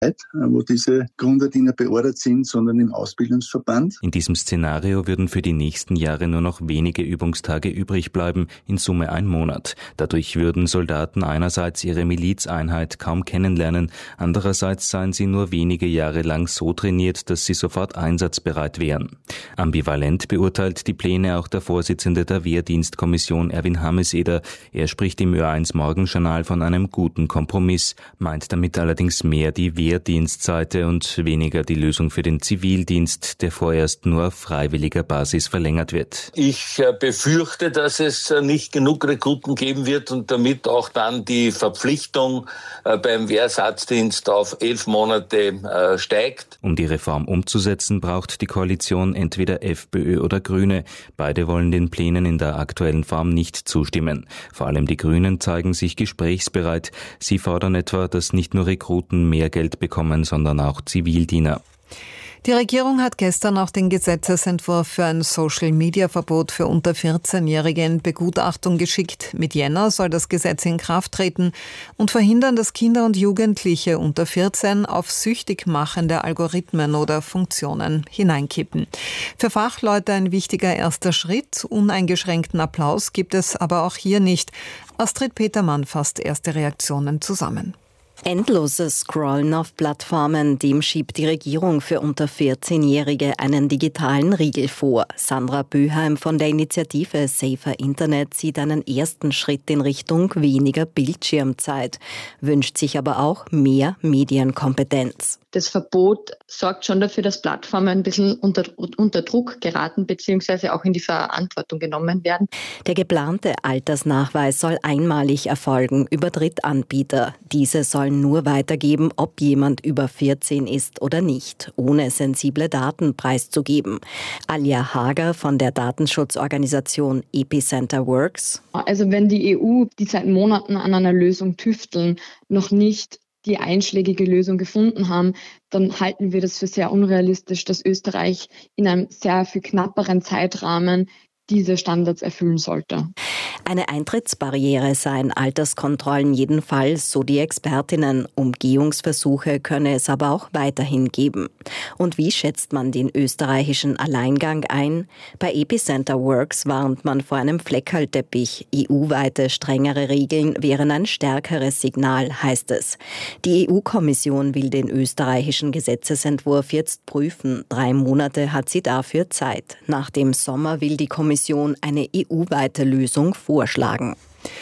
wo diese Grundverdiener beordert sind, sondern im Ausbildungsverband. In diesem Szenario würden für die nächsten Jahre nur noch wenige Übungstage übrig bleiben, in Summe 1 Monat. Dadurch würden Soldaten einerseits ihre Milizeinheit kaum kennenlernen, andererseits seien sie nur wenige Jahre lang so trainiert, dass sie sofort einsatzbereit wären. Ambivalent beurteilt die Pläne auch der Vorsitzende der Wehrdienstkommission Erwin Hameseder. Er spricht im Ö1 Morgenjournal von einem guten Kompromiss, meint damit allerdings mehr die Wehrdienstseite und weniger die Lösung für den Zivildienst, der vorerst nur auf freiwilliger Basis verlängert wird. Ich befürchte, dass es nicht genug Rekruten geben wird und damit auch dann die Verpflichtung beim Wehrersatzdienst auf 11 Monate steigt. Um die Reform umzusetzen, braucht die Koalition entweder FPÖ oder Grüne. Beide wollen den Plänen in der aktuellen Form nicht zustimmen. Vor allem die Grünen zeigen sich gesprächsbereit. Sie fordern etwa, dass nicht nur Rekruten mehr Geld bekommen, sondern auch Zivildiener. Die Regierung hat gestern auch den Gesetzesentwurf für ein Social-Media-Verbot für unter 14-Jährige in Begutachtung geschickt. Mit Jänner soll das Gesetz in Kraft treten und verhindern, dass Kinder und Jugendliche unter 14 auf süchtig machende Algorithmen oder Funktionen hineinkippen. Für Fachleute ein wichtiger erster Schritt. Uneingeschränkten Applaus gibt es aber auch hier nicht. Astrid Petermann fasst erste Reaktionen zusammen. Endloses Scrollen auf Plattformen, dem schiebt die Regierung für unter 14-Jährige einen digitalen Riegel vor. Sandra Böheim von der Initiative Safer Internet sieht einen ersten Schritt in Richtung weniger Bildschirmzeit, wünscht sich aber auch mehr Medienkompetenz. Das Verbot sorgt schon dafür, dass Plattformen ein bisschen unter Druck geraten bzw. auch in die Verantwortung genommen werden. Der geplante Altersnachweis soll einmalig erfolgen über Drittanbieter. Diese sollen nur weitergeben, ob jemand über 14 ist oder nicht, ohne sensible Daten preiszugeben. Alja Hager von der Datenschutzorganisation Epicenter Works. Also wenn die EU, die seit Monaten an einer Lösung tüfteln, noch nicht die einschlägige Lösung gefunden haben, dann halten wir das für sehr unrealistisch, dass Österreich in einem sehr viel knapperen Zeitrahmen diese Standards erfüllen sollte. Eine Eintrittsbarriere seien Alterskontrollen jedenfalls, so die Expertinnen. Umgehungsversuche könne es aber auch weiterhin geben. Und wie schätzt man den österreichischen Alleingang ein? Bei Epicenter Works warnt man vor einem Fleckerlteppich. EU-weite strengere Regeln wären ein stärkeres Signal, heißt es. Die EU-Kommission will den österreichischen Gesetzesentwurf jetzt prüfen. 3 Monate hat sie dafür Zeit. Nach dem Sommer will die Kommission eine EU-weite Lösung vorschlagen.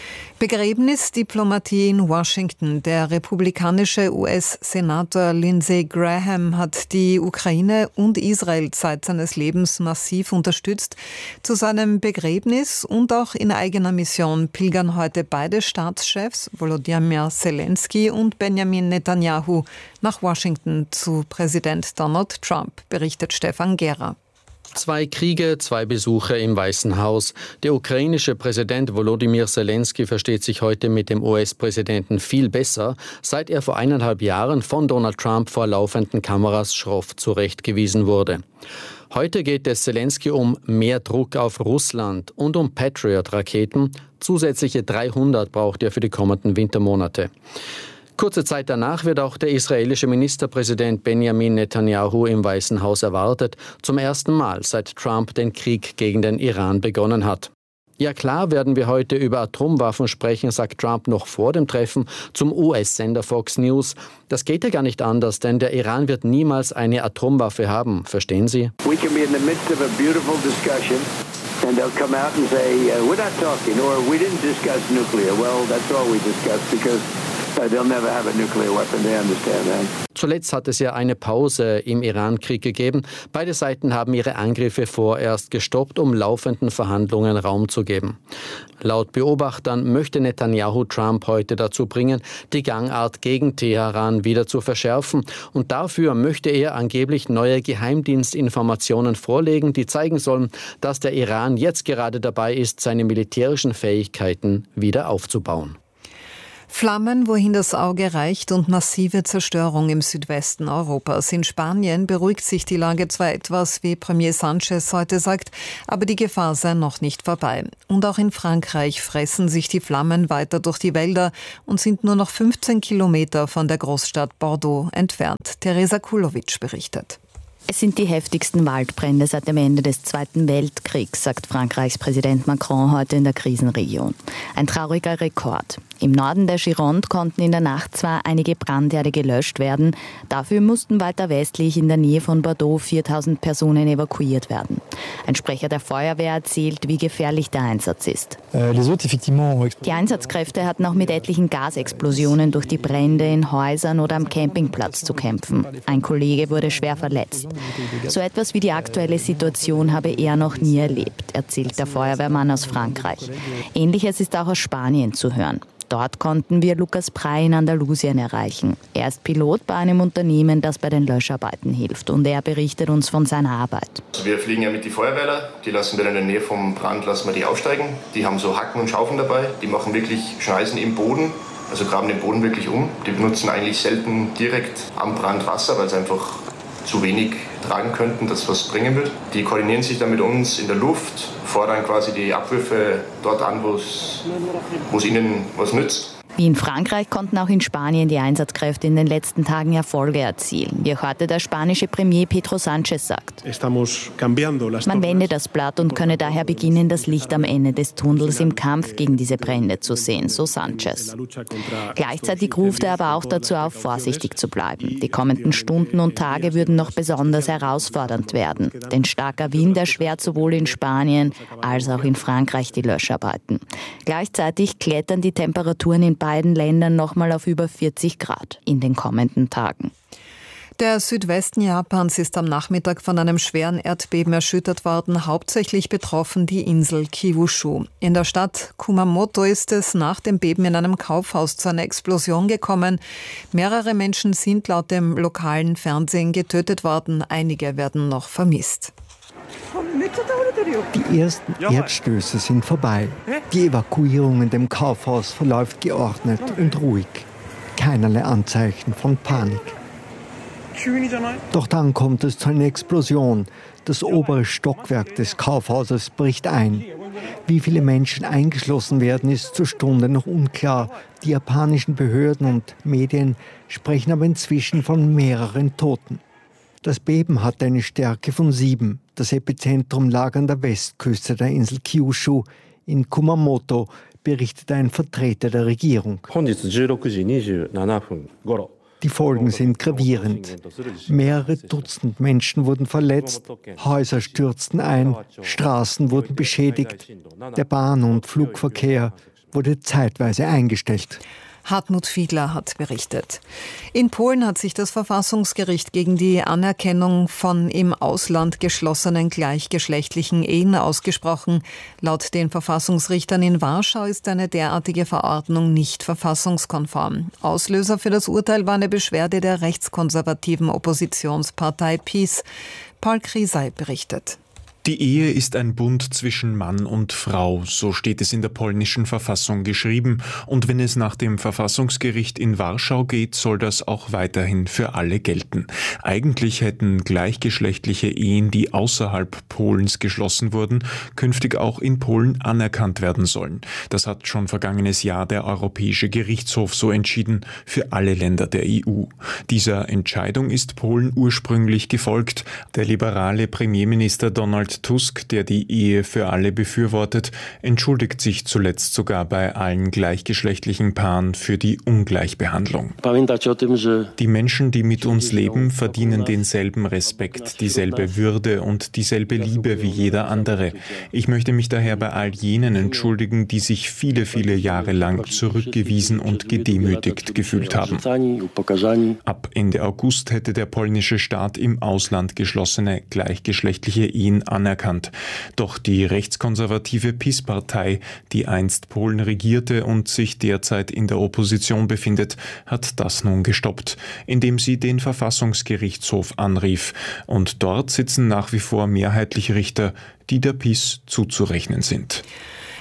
Begräbnisdiplomatie in Washington. Der republikanische US-Senator Lindsey Graham hat die Ukraine und Israel Zeit seines Lebens massiv unterstützt. Zu seinem Begräbnis und auch in eigener Mission pilgern heute beide Staatschefs, Volodymyr Zelensky und Benjamin Netanyahu, nach Washington zu Präsident Donald Trump, berichtet Stefan Gera. 2 Kriege, 2 Besuche im Weißen Haus. Der ukrainische Präsident Volodymyr Zelensky versteht sich heute mit dem US-Präsidenten viel besser, seit er vor 1,5 Jahren von Donald Trump vor laufenden Kameras schroff zurechtgewiesen wurde. Heute geht es Zelensky um mehr Druck auf Russland und um Patriot-Raketen. Zusätzliche 300 braucht er für die kommenden Wintermonate. Kurze Zeit danach wird auch der israelische Ministerpräsident Benjamin Netanyahu im Weißen Haus erwartet, zum ersten Mal seit Trump den Krieg gegen den Iran begonnen hat. Ja klar werden wir heute über Atomwaffen sprechen, sagt Trump noch vor dem Treffen zum US-Sender Fox News. Das geht ja gar nicht anders, denn der Iran wird niemals eine Atomwaffe haben, verstehen Sie? We can be in the midst of a beautiful discussion and they'll come out and say, we're not talking or we didn't discuss nuclear. Well, that's all we discussed because they'll never have a nuclear weapon, they understand that. Zuletzt hat es ja eine Pause im Iran-Krieg gegeben. Beide Seiten haben ihre Angriffe vorerst gestoppt, um laufenden Verhandlungen Raum zu geben. Laut Beobachtern möchte Netanyahu Trump heute dazu bringen, die Gangart gegen Teheran wieder zu verschärfen. Und dafür möchte er angeblich neue Geheimdienstinformationen vorlegen, die zeigen sollen, dass der Iran jetzt gerade dabei ist, seine militärischen Fähigkeiten wieder aufzubauen. Flammen, wohin das Auge reicht, und massive Zerstörung im Südwesten Europas. In Spanien beruhigt sich die Lage zwar etwas, wie Premier Sánchez heute sagt, aber die Gefahr sei noch nicht vorbei. Und auch in Frankreich fressen sich die Flammen weiter durch die Wälder und sind nur noch 15 Kilometer von der Großstadt Bordeaux entfernt. Teresa Kulowitsch berichtet. Es sind die heftigsten Waldbrände seit dem Ende des Zweiten Weltkriegs, sagt Frankreichs Präsident Macron heute in der Krisenregion. Ein trauriger Rekord. Im Norden der Gironde konnten in der Nacht zwar einige Brandherde gelöscht werden, dafür mussten weiter westlich in der Nähe von Bordeaux 4000 Personen evakuiert werden. Ein Sprecher der Feuerwehr erzählt, wie gefährlich der Einsatz ist. Die Einsatzkräfte hatten auch mit etlichen Gasexplosionen durch die Brände in Häusern oder am Campingplatz zu kämpfen. Ein Kollege wurde schwer verletzt. So etwas wie die aktuelle Situation habe er noch nie erlebt, erzählt der Feuerwehrmann aus Frankreich. Ähnliches ist auch aus Spanien zu hören. Dort konnten wir Lucas Prey in Andalusien erreichen. Er ist Pilot bei einem Unternehmen, das bei den Löscharbeiten hilft. Und er berichtet uns von seiner Arbeit. Also wir fliegen ja mit die Feuerwehrler. Die lassen wir in der Nähe vom Brand aufsteigen. Die haben so Hacken und Schaufeln dabei. Die machen wirklich Schneisen im Boden. Also graben den Boden wirklich um. Die benutzen eigentlich selten direkt am Brand Wasser, weil es einfach zu wenig tragen könnten, dass was bringen wird. Die koordinieren sich dann mit uns in der Luft, fordern quasi die Abwürfe dort an, wo es ihnen was nützt. Wie in Frankreich konnten auch in Spanien die Einsatzkräfte in den letzten Tagen Erfolge erzielen, wie heute der spanische Premier Pedro Sánchez sagt. Man wende das Blatt und könne daher beginnen, das Licht am Ende des Tunnels im Kampf gegen diese Brände zu sehen, so Sánchez. Gleichzeitig ruft er aber auch dazu auf, vorsichtig zu bleiben. Die kommenden Stunden und Tage würden noch besonders herausfordernd werden, denn starker Wind erschwert sowohl in Spanien als auch in Frankreich die Löscharbeiten. Gleichzeitig klettern die Temperaturen in beiden Ländern nochmal auf über 40 Grad in den kommenden Tagen. Der Südwesten Japans ist am Nachmittag von einem schweren Erdbeben erschüttert worden, hauptsächlich betroffen die Insel Kyushu. In der Stadt Kumamoto ist es nach dem Beben in einem Kaufhaus zu einer Explosion gekommen. Mehrere Menschen sind laut dem lokalen Fernsehen getötet worden, einige werden noch vermisst. Die ersten Erdstöße sind vorbei. Die Evakuierung in dem Kaufhaus verläuft geordnet und ruhig. Keinerlei Anzeichen von Panik. Doch dann kommt es zu einer Explosion. Das obere Stockwerk des Kaufhauses bricht ein. Wie viele Menschen eingeschlossen werden, ist zur Stunde noch unklar. Die japanischen Behörden und Medien sprechen aber inzwischen von mehreren Toten. Das Beben hatte eine Stärke von 7. Das Epizentrum lag an der Westküste der Insel Kyushu. In Kumamoto berichtete ein Vertreter der Regierung. Die Folgen sind gravierend. Mehrere Dutzend Menschen wurden verletzt, Häuser stürzten ein, Straßen wurden beschädigt. Der Bahn- und Flugverkehr wurde zeitweise eingestellt. Hartmut Fiedler hat berichtet. In Polen hat sich das Verfassungsgericht gegen die Anerkennung von im Ausland geschlossenen gleichgeschlechtlichen Ehen ausgesprochen. Laut den Verfassungsrichtern in Warschau ist eine derartige Verordnung nicht verfassungskonform. Auslöser für das Urteil war eine Beschwerde der rechtskonservativen Oppositionspartei PiS. Paul Krisay berichtet. Die Ehe ist ein Bund zwischen Mann und Frau, so steht es in der polnischen Verfassung geschrieben. Und wenn es nach dem Verfassungsgericht in Warschau geht, soll das auch weiterhin für alle gelten. Eigentlich hätten gleichgeschlechtliche Ehen, die außerhalb Polens geschlossen wurden, künftig auch in Polen anerkannt werden sollen. Das hat schon vergangenes Jahr der Europäische Gerichtshof so entschieden, für alle Länder der EU. Dieser Entscheidung ist Polen ursprünglich gefolgt. Der liberale Premierminister Donald Tusk, der die Ehe für alle befürwortet, entschuldigt sich zuletzt sogar bei allen gleichgeschlechtlichen Paaren für die Ungleichbehandlung. Die Menschen, die mit uns leben, verdienen denselben Respekt, dieselbe Würde und dieselbe Liebe wie jeder andere. Ich möchte mich daher bei all jenen entschuldigen, die sich viele, viele Jahre lang zurückgewiesen und gedemütigt gefühlt haben. Ab Ende August hätte der polnische Staat im Ausland geschlossene gleichgeschlechtliche Ehen anerkannt. Doch die rechtskonservative PiS-Partei, die einst Polen regierte und sich derzeit in der Opposition befindet, hat das nun gestoppt, indem sie den Verfassungsgerichtshof anrief. Und dort sitzen nach wie vor mehrheitlich Richter, die der PiS zuzurechnen sind.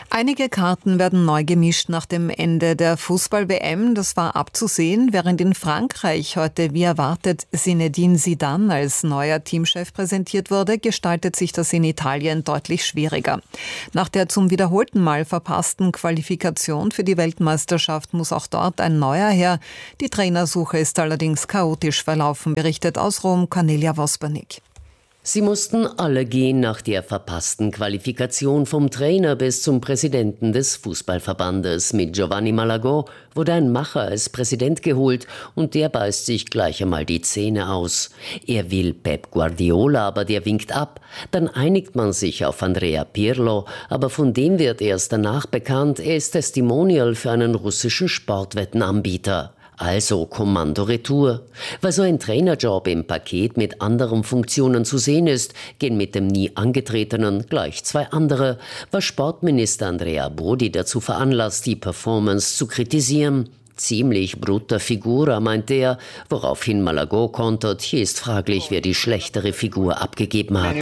Einige Karten werden neu gemischt nach dem Ende der Fußball-WM. Das war abzusehen, während in Frankreich heute wie erwartet Zinedine Zidane als neuer Teamchef präsentiert wurde, gestaltet sich das in Italien deutlich schwieriger. Nach der zum wiederholten Mal verpassten Qualifikation für die Weltmeisterschaft muss auch dort ein neuer her. Die Trainersuche ist allerdings chaotisch verlaufen, berichtet aus Rom Cornelia Vospernik. Sie mussten alle gehen nach der verpassten Qualifikation, vom Trainer bis zum Präsidenten des Fußballverbandes. Mit Giovanni Malagò wurde ein Macher als Präsident geholt und der beißt sich gleich einmal die Zähne aus. Er will Pep Guardiola, aber der winkt ab. Dann einigt man sich auf Andrea Pirlo, aber von dem wird erst danach bekannt, er ist Testimonial für einen russischen Sportwettenanbieter. Also Kommando Retour. Weil so ein Trainerjob im Paket mit anderen Funktionen zu sehen ist, gehen mit dem nie Angetretenen gleich zwei andere, was Sportminister Andrea Bodi dazu veranlasst, die Performance zu kritisieren. Ziemlich brutta figura, meint er, woraufhin Malagò kontert, hier ist fraglich, wer die schlechtere Figur abgegeben hat.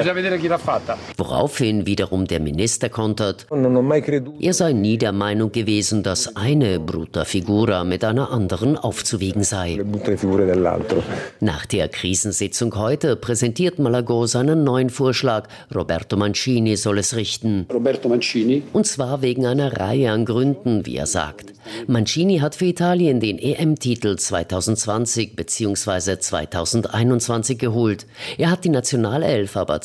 Woraufhin wiederum der Minister kontert, er sei nie der Meinung gewesen, dass eine brutta figura mit einer anderen aufzuwiegen sei. Nach der Krisensitzung heute präsentiert Malagò seinen neuen Vorschlag, Roberto Mancini soll es richten. Und zwar wegen einer Reihe an Gründen, wie er sagt. Mancini hat für Italien den EM-Titel 2020 bzw. 2021 geholt. Er hat die Nationalelf aber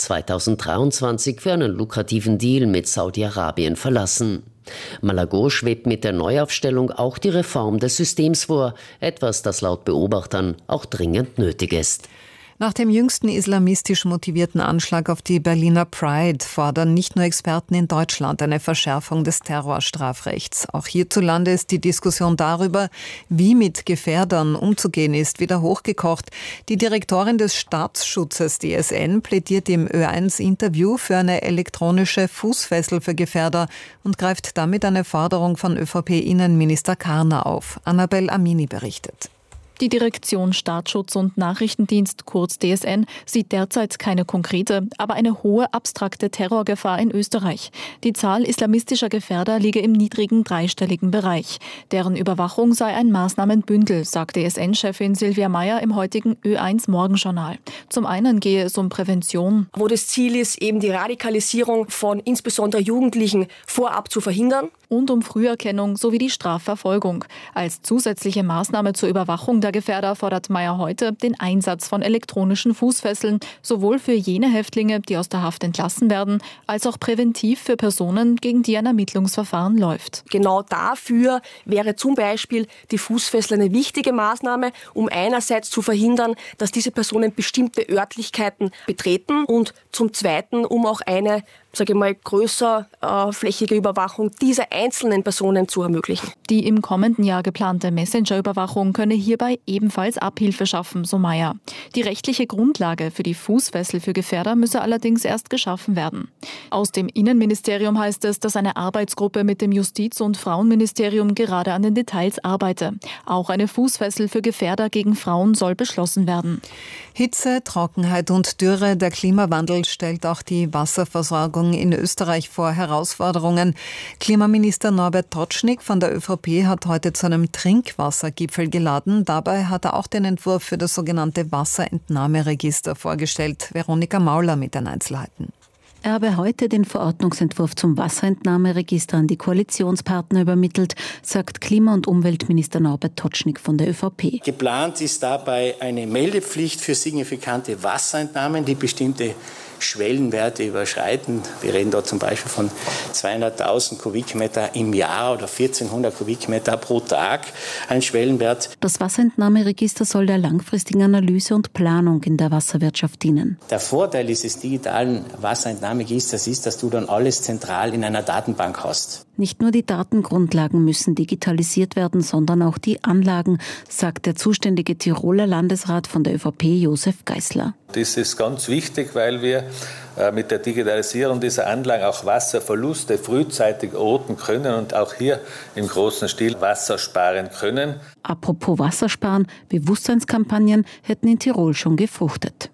2023 für einen lukrativen Deal mit Saudi-Arabien verlassen. Malagò schwebt mit der Neuaufstellung auch die Reform des Systems vor, etwas, das laut Beobachtern auch dringend nötig ist. Nach dem jüngsten islamistisch motivierten Anschlag auf die Berliner Pride fordern nicht nur Experten in Deutschland eine Verschärfung des Terrorstrafrechts. Auch hierzulande ist die Diskussion darüber, wie mit Gefährdern umzugehen ist, wieder hochgekocht. Die Direktorin des Staatsschutzes DSN plädiert im Ö1-Interview für eine elektronische Fußfessel für Gefährder und greift damit eine Forderung von ÖVP-Innenminister Karner auf. Annabel Amini berichtet. Die Direktion Staatsschutz und Nachrichtendienst, kurz DSN, sieht derzeit keine konkrete, aber eine hohe abstrakte Terrorgefahr in Österreich. Die Zahl islamistischer Gefährder liege im niedrigen dreistelligen Bereich. Deren Überwachung sei ein Maßnahmenbündel, sagt DSN-Chefin Silvia Meyer im heutigen Ö1-Morgenjournal. Zum einen gehe es um Prävention, wo das Ziel ist, eben die Radikalisierung von insbesondere Jugendlichen vorab zu verhindern. Und um Früherkennung sowie die Strafverfolgung. Als zusätzliche Maßnahme zur Überwachung der Gefährder fordert Meyer heute den Einsatz von elektronischen Fußfesseln, sowohl für jene Häftlinge, die aus der Haft entlassen werden, als auch präventiv für Personen, gegen die ein Ermittlungsverfahren läuft. Genau dafür wäre zum Beispiel die Fußfessel eine wichtige Maßnahme, um einerseits zu verhindern, dass diese Personen bestimmte Örtlichkeiten betreten und zum Zweiten, um auch eine größerflächige Überwachung dieser einzelnen Personen zu ermöglichen. Die im kommenden Jahr geplante Messenger-Überwachung könne hierbei ebenfalls Abhilfe schaffen, so Meyer. Die rechtliche Grundlage für die Fußfessel für Gefährder müsse allerdings erst geschaffen werden. Aus dem Innenministerium heißt es, dass eine Arbeitsgruppe mit dem Justiz- und Frauenministerium gerade an den Details arbeite. Auch eine Fußfessel für Gefährder gegen Frauen soll beschlossen werden. Hitze, Trockenheit und Dürre, der Klimawandel stellt auch die Wasserversorgung in Österreich vor Herausforderungen. Klimaminister Norbert Totschnig von der ÖVP hat heute zu einem Trinkwassergipfel geladen. Dabei hat er auch den Entwurf für das sogenannte Wasserentnahmeregister vorgestellt. Veronika Mauler mit den Einzelheiten. Er habe heute den Verordnungsentwurf zum Wasserentnahmeregister an die Koalitionspartner übermittelt, sagt Klima- und Umweltminister Norbert Totschnig von der ÖVP. Geplant ist dabei eine Meldepflicht für signifikante Wasserentnahmen, die bestimmte Schwellenwerte überschreiten. Wir reden dort zum Beispiel von 200.000 Kubikmeter im Jahr oder 1400 Kubikmeter pro Tag, ein Schwellenwert. Das Wasserentnahmeregister soll der langfristigen Analyse und Planung in der Wasserwirtschaft dienen. Der Vorteil dieses digitalen Wasserentnahmeregisters ist, dass du dann alles zentral in einer Datenbank hast. Nicht nur die Datengrundlagen müssen digitalisiert werden, sondern auch die Anlagen, sagt der zuständige Tiroler Landesrat von der ÖVP, Josef Geisler. Das ist ganz wichtig, weil wir mit der Digitalisierung dieser Anlagen auch Wasserverluste frühzeitig orten können und auch hier im großen Stil Wasser sparen können. Apropos Wassersparen, Bewusstseinskampagnen hätten in Tirol schon gefruchtet.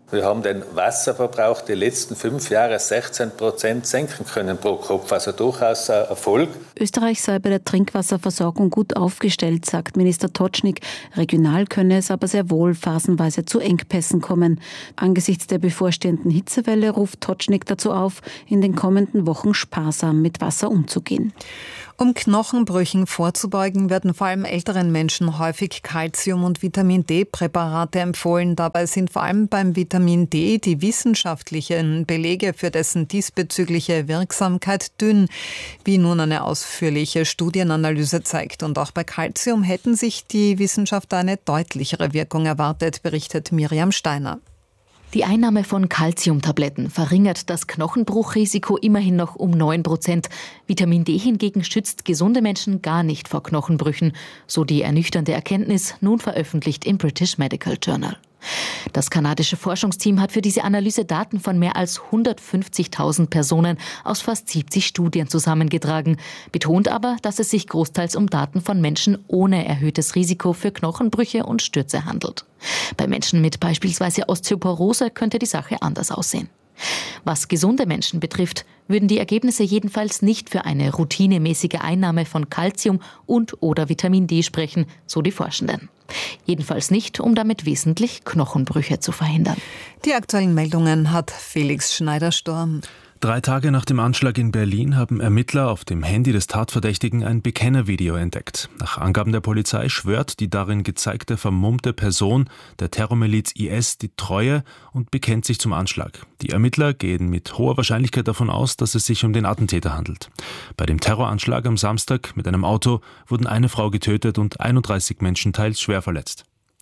Wir haben den Wasserverbrauch die letzten 5 Jahre 16% senken können pro Kopf, also durchaus ein Erfolg. Österreich sei bei der Trinkwasserversorgung gut aufgestellt, sagt Minister Totschnig. Regional könne es aber sehr wohl phasenweise zu Engpässen kommen. Angesichts der bevorstehenden Hitzewelle ruft Totschnig dazu auf, in den kommenden Wochen sparsam mit Wasser umzugehen. Um Knochenbrüchen vorzubeugen, werden vor allem älteren Menschen häufig Calcium- und Vitamin-D-Präparate empfohlen. Dabei sind vor allem beim Vitamin D die wissenschaftlichen Belege für dessen diesbezügliche Wirksamkeit dünn, wie nun eine ausführliche Studienanalyse zeigt. Und auch bei Calcium hätten sich die Wissenschaftler eine deutlichere Wirkung erwartet, berichtet Miriam Steiner. Die Einnahme von Calciumtabletten verringert das Knochenbruchrisiko immerhin noch um 9%. Vitamin D hingegen schützt gesunde Menschen gar nicht vor Knochenbrüchen, so die ernüchternde Erkenntnis, nun veröffentlicht im British Medical Journal. Das kanadische Forschungsteam hat für diese Analyse Daten von mehr als 150.000 Personen aus fast 70 Studien zusammengetragen, betont aber, dass es sich großteils um Daten von Menschen ohne erhöhtes Risiko für Knochenbrüche und Stürze handelt. Bei Menschen mit beispielsweise Osteoporose könnte die Sache anders aussehen. Was gesunde Menschen betrifft, würden die Ergebnisse jedenfalls nicht für eine routinemäßige Einnahme von Calcium und/oder Vitamin D sprechen, so die Forschenden. Jedenfalls nicht, um damit wesentlich Knochenbrüche zu verhindern. Die aktuellen Meldungen hat Felix Schneider-Sturm. 3 Tage nach dem Anschlag in Berlin haben Ermittler auf dem Handy des Tatverdächtigen ein Bekennervideo entdeckt. Nach Angaben der Polizei schwört die darin gezeigte vermummte Person der Terrormiliz IS die Treue und bekennt sich zum Anschlag. Die Ermittler gehen mit hoher Wahrscheinlichkeit davon aus, dass es sich um den Attentäter handelt. Bei dem Terroranschlag am Samstag mit einem Auto wurden eine Frau getötet und 31 Menschen teils schwer verletzt.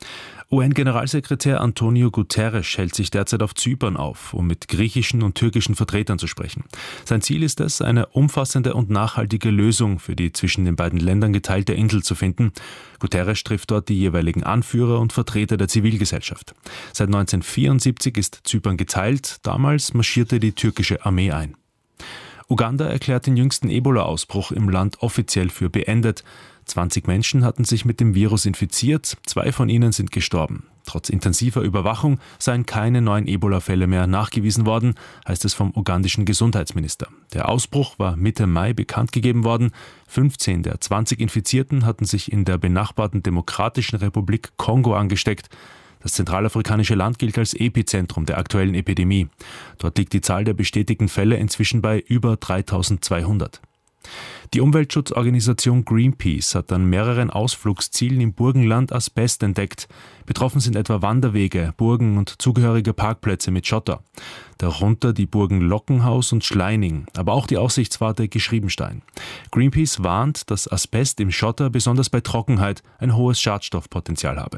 UN-Generalsekretär Antonio Guterres hält sich derzeit auf Zypern auf, um mit griechischen und türkischen Vertretern zu sprechen. Sein Ziel ist es, eine umfassende und nachhaltige Lösung für die zwischen den beiden Ländern geteilte Insel zu finden. Guterres trifft dort die jeweiligen Anführer und Vertreter der Zivilgesellschaft. Seit 1974 ist Zypern geteilt, damals marschierte die türkische Armee ein. Uganda erklärt den jüngsten Ebola-Ausbruch im Land offiziell für beendet. 20 Menschen hatten sich mit dem Virus infiziert, 2 von ihnen sind gestorben. Trotz intensiver Überwachung seien keine neuen Ebola-Fälle mehr nachgewiesen worden, heißt es vom ugandischen Gesundheitsminister. Der Ausbruch war Mitte Mai bekannt gegeben worden. 15 der 20 Infizierten hatten sich in der benachbarten Demokratischen Republik Kongo angesteckt. Das zentralafrikanische Land gilt als Epizentrum der aktuellen Epidemie. Dort liegt die Zahl der bestätigten Fälle inzwischen bei über 3.200. Die Umweltschutzorganisation Greenpeace hat an mehreren Ausflugszielen im Burgenland Asbest entdeckt. Betroffen sind etwa Wanderwege, Burgen und zugehörige Parkplätze mit Schotter. Darunter die Burgen Lockenhaus und Schleining, aber auch die Aussichtswarte Geschriebenstein. Greenpeace warnt, dass Asbest im Schotter besonders bei Trockenheit ein hohes Schadstoffpotenzial habe.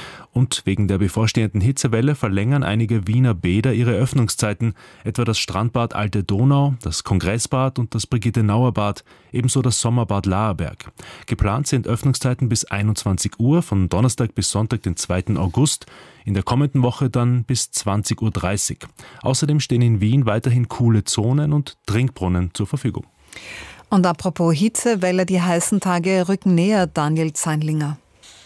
Und wegen der bevorstehenden Hitzewelle verlängern einige Wiener Bäder ihre Öffnungszeiten, etwa das Strandbad Alte Donau, das Kongressbad und das Brigitte-Nauer-Bad, ebenso das Sommerbad Laerberg. Geplant sind Öffnungszeiten bis 21 Uhr, von Donnerstag bis Sonntag, den 2. August, in der kommenden Woche dann bis 20.30 Uhr. Außerdem stehen in Wien weiterhin coole Zonen und Trinkbrunnen zur Verfügung. Und apropos Hitzewelle, die heißen Tage rücken näher, Daniel Zeinlinger.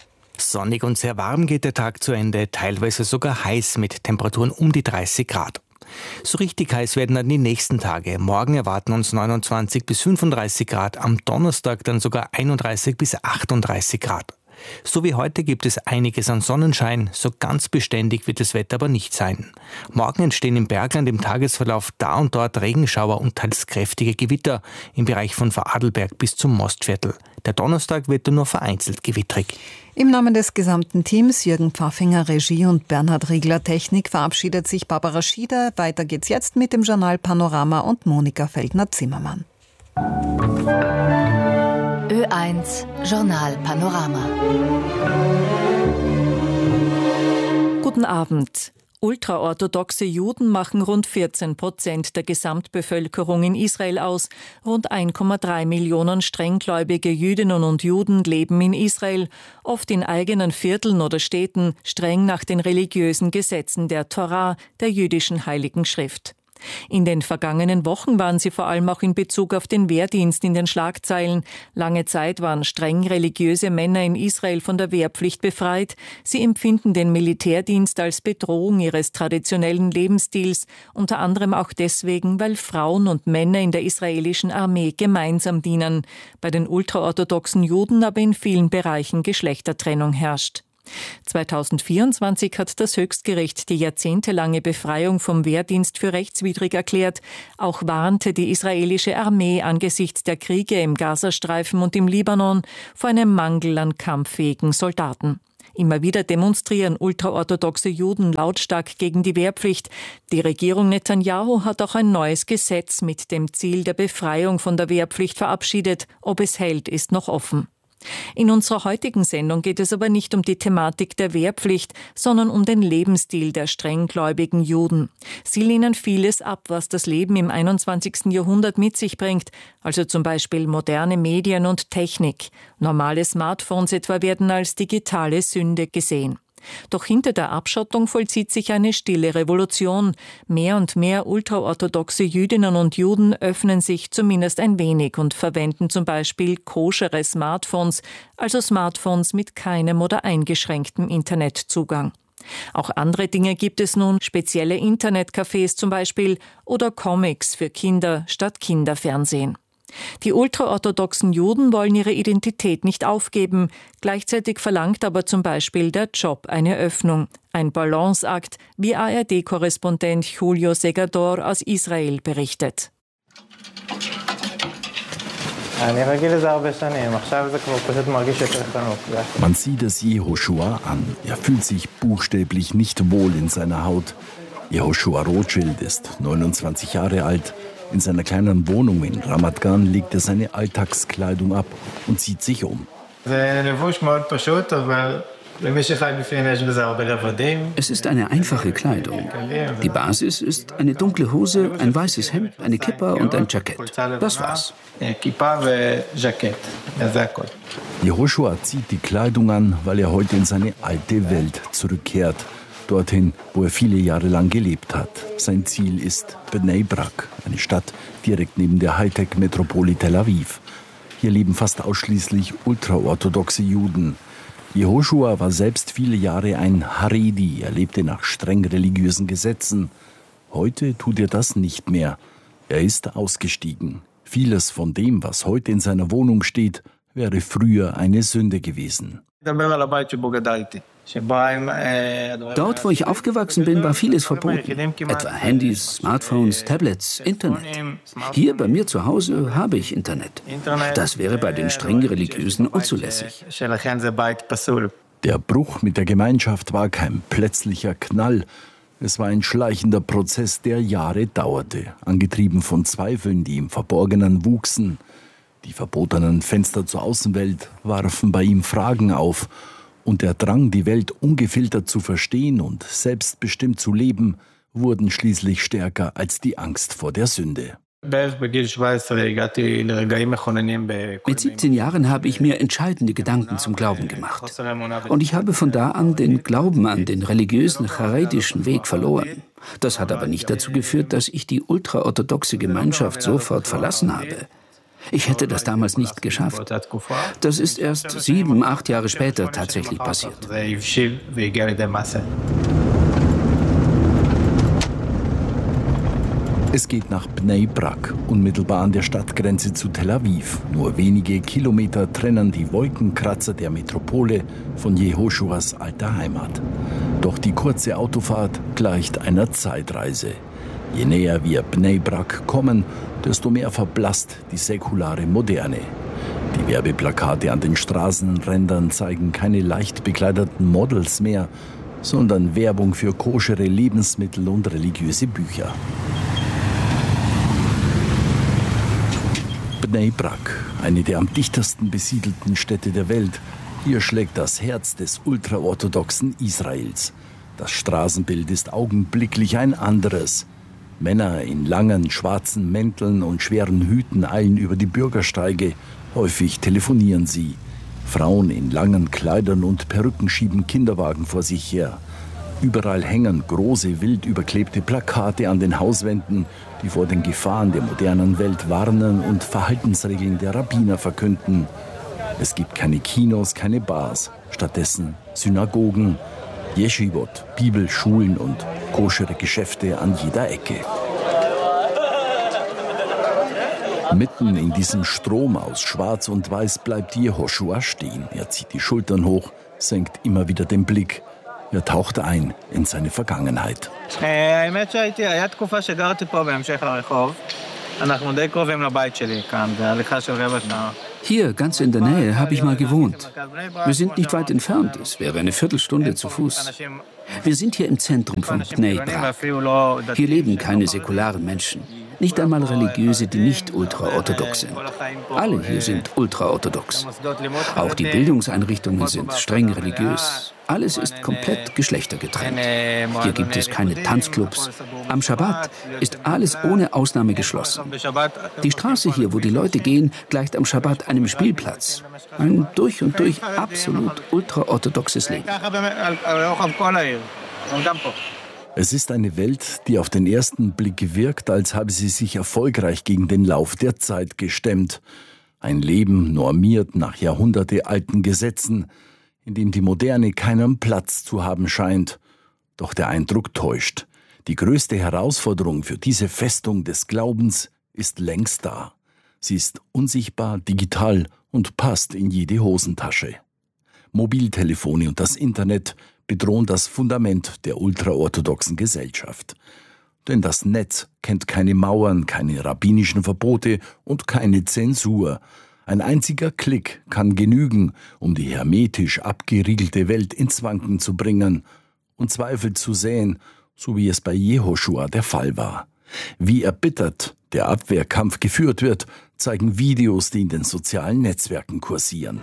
Sonnig und sehr warm geht der Tag zu Ende, teilweise sogar heiß mit Temperaturen um die 30 Grad. So richtig heiß werden dann die nächsten Tage. Morgen erwarten uns 29 bis 35 Grad, am Donnerstag dann sogar 31 bis 38 Grad. So wie heute gibt es einiges an Sonnenschein, so ganz beständig wird das Wetter aber nicht sein. Morgen entstehen im Bergland im Tagesverlauf da und dort Regenschauer und teils kräftige Gewitter im Bereich von Vorarlberg bis zum Mostviertel. Der Donnerstag wird dann nur vereinzelt gewittrig. Im Namen des gesamten Teams, Jürgen Pfaffinger Regie und Bernhard Riegler Technik, verabschiedet sich Barbara Schieder. Weiter geht's jetzt mit dem Journal Panorama und Monika Feldner-Zimmermann. Ö1 Journal Panorama. Guten Abend. Ultraorthodoxe Juden machen rund 14% der Gesamtbevölkerung in Israel aus. Rund 1,3 Millionen strenggläubige Jüdinnen und Juden leben in Israel, oft in eigenen Vierteln oder Städten, streng nach den religiösen Gesetzen der Torah, der jüdischen Heiligen Schrift. In den vergangenen Wochen waren sie vor allem auch in Bezug auf den Wehrdienst in den Schlagzeilen. Lange Zeit waren streng religiöse Männer in Israel von der Wehrpflicht befreit. Sie empfinden den Militärdienst als Bedrohung ihres traditionellen Lebensstils, unter anderem auch deswegen, weil Frauen und Männer in der israelischen Armee gemeinsam dienen. Bei den ultraorthodoxen Juden aber in vielen Bereichen Geschlechtertrennung herrscht. 2024 hat das Höchstgericht die jahrzehntelange Befreiung vom Wehrdienst für rechtswidrig erklärt. Auch warnte die israelische Armee angesichts der Kriege im Gazastreifen und im Libanon vor einem Mangel an kampffähigen Soldaten. Immer wieder demonstrieren ultraorthodoxe Juden lautstark gegen die Wehrpflicht. Die Regierung Netanyahu hat auch ein neues Gesetz mit dem Ziel der Befreiung von der Wehrpflicht verabschiedet. Ob es hält, ist noch offen. In unserer heutigen Sendung geht es aber nicht um die Thematik der Wehrpflicht, sondern um den Lebensstil der strenggläubigen Juden. Sie lehnen vieles ab, was das Leben im 21. Jahrhundert mit sich bringt, also zum Beispiel moderne Medien und Technik. Normale Smartphones etwa werden als digitale Sünde gesehen. Doch hinter der Abschottung vollzieht sich eine stille Revolution. Mehr und mehr ultraorthodoxe Jüdinnen und Juden öffnen sich zumindest ein wenig und verwenden zum Beispiel koschere Smartphones, also Smartphones mit keinem oder eingeschränktem Internetzugang. Auch andere Dinge gibt es nun, spezielle Internetcafés zum Beispiel oder Comics für Kinder statt Kinderfernsehen. Die ultraorthodoxen Juden wollen ihre Identität nicht aufgeben. Gleichzeitig verlangt aber zum Beispiel der Job eine Öffnung. Ein Balanceakt, wie ARD-Korrespondent Julio Segador aus Israel berichtet. Man sieht es Jehoshua an. Er fühlt sich buchstäblich nicht wohl in seiner Haut. Jehoshua Rothschild ist 29 Jahre alt. In seiner kleinen Wohnung in Ramat Gan legt er seine Alltagskleidung ab und zieht sich um. Es ist eine einfache Kleidung. Die Basis ist eine dunkle Hose, ein weißes Hemd, eine Kippa und ein Jackett. Das war's. Jehoshua zieht die Kleidung an, weil er heute in seine alte Welt zurückkehrt. Dorthin, wo er viele Jahre lang gelebt hat. Sein Ziel ist Bnei Brak, eine Stadt direkt neben der Hightech-Metropole Tel Aviv. Hier leben fast ausschließlich ultraorthodoxe Juden. Jehoshua war selbst viele Jahre ein Haredi, er lebte nach streng religiösen Gesetzen. Heute tut er das nicht mehr. Er ist ausgestiegen. Vieles von dem, was heute in seiner Wohnung steht, wäre früher eine Sünde gewesen. Dort, wo ich aufgewachsen bin, war vieles verboten. Etwa Handys, Smartphones, Tablets, Internet. Hier bei mir zu Hause habe ich Internet. Das wäre bei den streng Religiösen unzulässig. Der Bruch mit der Gemeinschaft war kein plötzlicher Knall. Es war ein schleichender Prozess, der Jahre dauerte, angetrieben von Zweifeln, die im Verborgenen wuchsen. Die verbotenen Fenster zur Außenwelt warfen bei ihm Fragen auf. Und der Drang, die Welt ungefiltert zu verstehen und selbstbestimmt zu leben, wurden schließlich stärker als die Angst vor der Sünde. Mit 17 Jahren habe ich mir entscheidende Gedanken zum Glauben gemacht. Und ich habe von da an den Glauben an den religiösen, charedischen Weg verloren. Das hat aber nicht dazu geführt, dass ich die ultraorthodoxe Gemeinschaft sofort verlassen habe. Ich hätte das damals nicht geschafft. Das ist erst 7, 8 Jahre später tatsächlich passiert. Es geht nach Bnei Brak, unmittelbar an der Stadtgrenze zu Tel Aviv. Nur wenige Kilometer trennen die Wolkenkratzer der Metropole von Jehoshuas alter Heimat. Doch die kurze Autofahrt gleicht einer Zeitreise. Je näher wir Bnei Brak kommen, desto mehr verblasst die säkulare Moderne. Die Werbeplakate an den Straßenrändern zeigen keine leicht bekleideten Models mehr, sondern Werbung für koschere Lebensmittel und religiöse Bücher. Bnei Brak, eine der am dichtesten besiedelten Städte der Welt. Hier schlägt das Herz des ultraorthodoxen Israels. Das Straßenbild ist augenblicklich ein anderes. Männer in langen schwarzen Mänteln und schweren Hüten eilen über die Bürgersteige. Häufig telefonieren sie. Frauen in langen Kleidern und Perücken schieben Kinderwagen vor sich her. Überall hängen große, wild überklebte Plakate an den Hauswänden, die vor den Gefahren der modernen Welt warnen und Verhaltensregeln der Rabbiner verkünden. Es gibt keine Kinos, keine Bars, stattdessen Synagogen, Yeshivot, Bibelschulen und koschere Geschäfte an jeder Ecke. Mitten in diesem Strom aus Schwarz und Weiß bleibt Jehoschua stehen. Er zieht die Schultern hoch, senkt immer wieder den Blick. Er taucht ein in seine Vergangenheit. Hier, ganz in der Nähe, habe ich mal gewohnt. Wir sind nicht weit entfernt, es wäre eine Viertelstunde zu Fuß. Wir sind hier im Zentrum von Bnei Brak. Hier leben keine säkularen Menschen. Nicht einmal Religiöse, die nicht ultraorthodox sind. Alle hier sind ultraorthodox. Auch die Bildungseinrichtungen sind streng religiös. Alles ist komplett geschlechtergetrennt. Hier gibt es keine Tanzclubs. Am Schabbat ist alles ohne Ausnahme geschlossen. Die Straße hier, wo die Leute gehen, gleicht am Schabbat einem Spielplatz. Ein durch und durch absolut ultraorthodoxes Leben. Es ist eine Welt, die auf den ersten Blick wirkt, als habe sie sich erfolgreich gegen den Lauf der Zeit gestemmt. Ein Leben normiert nach jahrhundertealten Gesetzen, in dem die Moderne keinen Platz zu haben scheint. Doch der Eindruck täuscht. Die größte Herausforderung für diese Festung des Glaubens ist längst da. Sie ist unsichtbar, digital und passt in jede Hosentasche. Mobiltelefone und das Internet bedrohen das Fundament der ultraorthodoxen Gesellschaft. Denn das Netz kennt keine Mauern, keine rabbinischen Verbote und keine Zensur. Ein einziger Klick kann genügen, um die hermetisch abgeriegelte Welt ins Wanken zu bringen und Zweifel zu säen, so wie es bei Jehoschua der Fall war. Wie erbittert der Abwehrkampf geführt wird, zeigen Videos, die in den sozialen Netzwerken kursieren.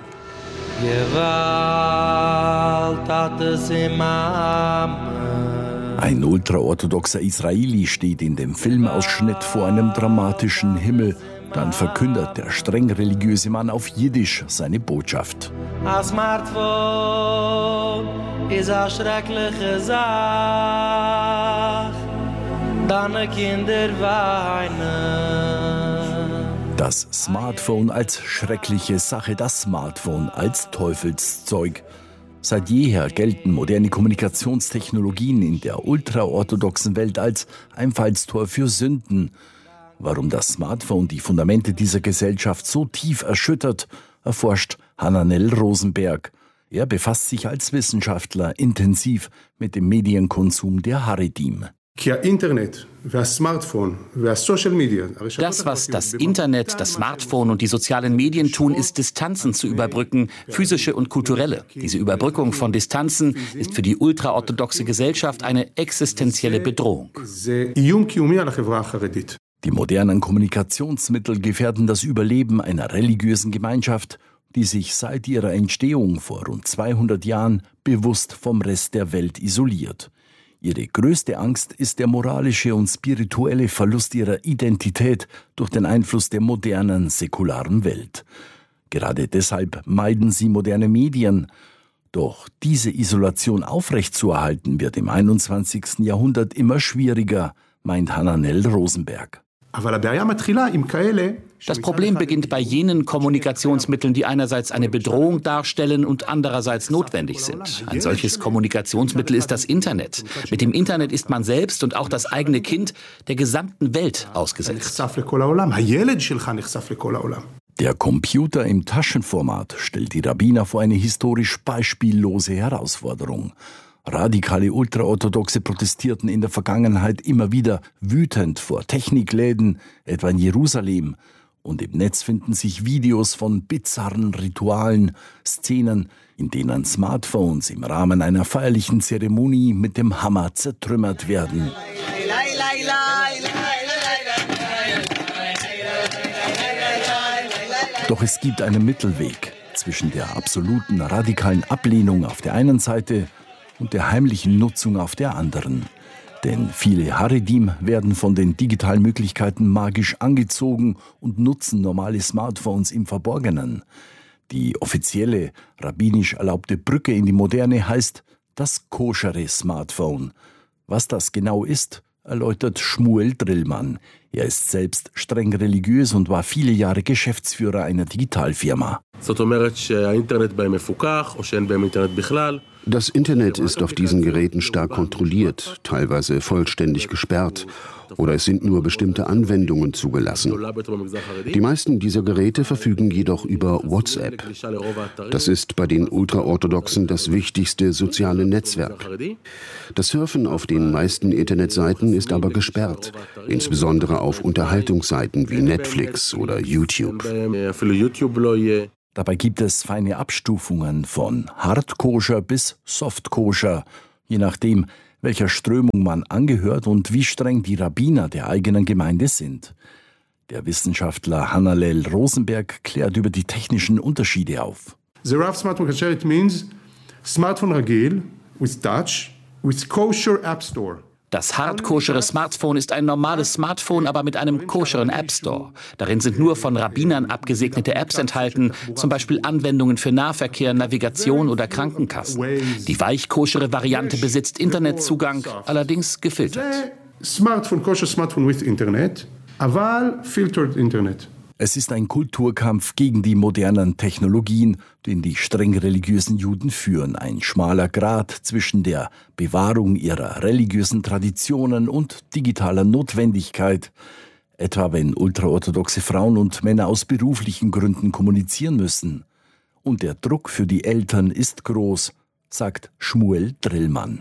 Ein ultraorthodoxer Israeli steht in dem Filmausschnitt vor einem dramatischen Himmel. Dann verkündet der streng religiöse Mann auf Jiddisch seine Botschaft. Das Smartphone ist eine schreckliche Sache. Deine Kinder weinen. Das Smartphone als schreckliche Sache, das Smartphone als Teufelszeug. Seit jeher gelten moderne Kommunikationstechnologien in der ultraorthodoxen Welt als Einfallstor für Sünden. Warum das Smartphone die Fundamente dieser Gesellschaft so tief erschüttert, erforscht Hananel Rosenberg. Er befasst sich als Wissenschaftler intensiv mit dem Medienkonsum der Haredim. Das, was das Internet, das Smartphone und die sozialen Medien tun, ist, Distanzen zu überbrücken, physische und kulturelle. Diese Überbrückung von Distanzen ist für die ultraorthodoxe Gesellschaft eine existenzielle Bedrohung. Die modernen Kommunikationsmittel gefährden das Überleben einer religiösen Gemeinschaft, die sich seit ihrer Entstehung vor rund 200 Jahren bewusst vom Rest der Welt isoliert. Ihre größte Angst ist der moralische und spirituelle Verlust ihrer Identität durch den Einfluss der modernen, säkularen Welt. Gerade deshalb meiden sie moderne Medien. Doch diese Isolation aufrechtzuerhalten wird im 21. Jahrhundert immer schwieriger, meint Hananel Rosenberg. Das Problem beginnt bei jenen Kommunikationsmitteln, die einerseits eine Bedrohung darstellen und andererseits notwendig sind. Ein solches Kommunikationsmittel ist das Internet. Mit dem Internet ist man selbst und auch das eigene Kind der gesamten Welt ausgesetzt. Der Computer im Taschenformat stellt die Rabbiner vor eine historisch beispiellose Herausforderung. Radikale Ultraorthodoxe protestierten in der Vergangenheit immer wieder wütend vor Technikläden, etwa in Jerusalem. Und im Netz finden sich Videos von bizarren Ritualen, Szenen, in denen Smartphones im Rahmen einer feierlichen Zeremonie mit dem Hammer zertrümmert werden. Doch es gibt einen Mittelweg zwischen der absoluten radikalen Ablehnung auf der einen Seite und der heimlichen Nutzung auf der anderen. Denn viele Haredim werden von den digitalen Möglichkeiten magisch angezogen und nutzen normale Smartphones im Verborgenen. Die offizielle, rabbinisch erlaubte Brücke in die Moderne heißt das koschere Smartphone. Was das genau ist, erläutert Shmuel Drillmann. Er ist selbst streng religiös und war viele Jahre Geschäftsführer einer Digitalfirma. Das Internet ist auf diesen Geräten stark kontrolliert, teilweise vollständig gesperrt. Oder es sind nur bestimmte Anwendungen zugelassen. Die meisten dieser Geräte verfügen jedoch über WhatsApp. Das ist bei den Ultraorthodoxen das wichtigste soziale Netzwerk. Das Surfen auf den meisten Internetseiten ist aber gesperrt, insbesondere auf Unterhaltungsseiten wie Netflix oder YouTube. Dabei gibt es feine Abstufungen von Hardkoscher bis Softkoscher, je nachdem, welcher Strömung man angehört und wie streng die Rabbiner der eigenen Gemeinde sind. Der Wissenschaftler Hanalel Rosenberg klärt über die technischen Unterschiede auf. The Rav Smartphone Kasher, it means Smartphone Ragil with touch with kosher App Store. Das hardkoschere Smartphone ist ein normales Smartphone, aber mit einem koscheren App Store. Darin sind nur von Rabbinern abgesegnete Apps enthalten, zum Beispiel Anwendungen für Nahverkehr, Navigation oder Krankenkassen. Die weichkoschere Variante besitzt Internetzugang, allerdings gefiltert. Smartphone, kosher Smartphone with Internet, aval filtered Internet. Es ist ein Kulturkampf gegen die modernen Technologien, den die streng religiösen Juden führen. Ein schmaler Grat zwischen der Bewahrung ihrer religiösen Traditionen und digitaler Notwendigkeit. Etwa wenn ultraorthodoxe Frauen und Männer aus beruflichen Gründen kommunizieren müssen. Und der Druck für die Eltern ist groß, sagt Shmuel Drillmann.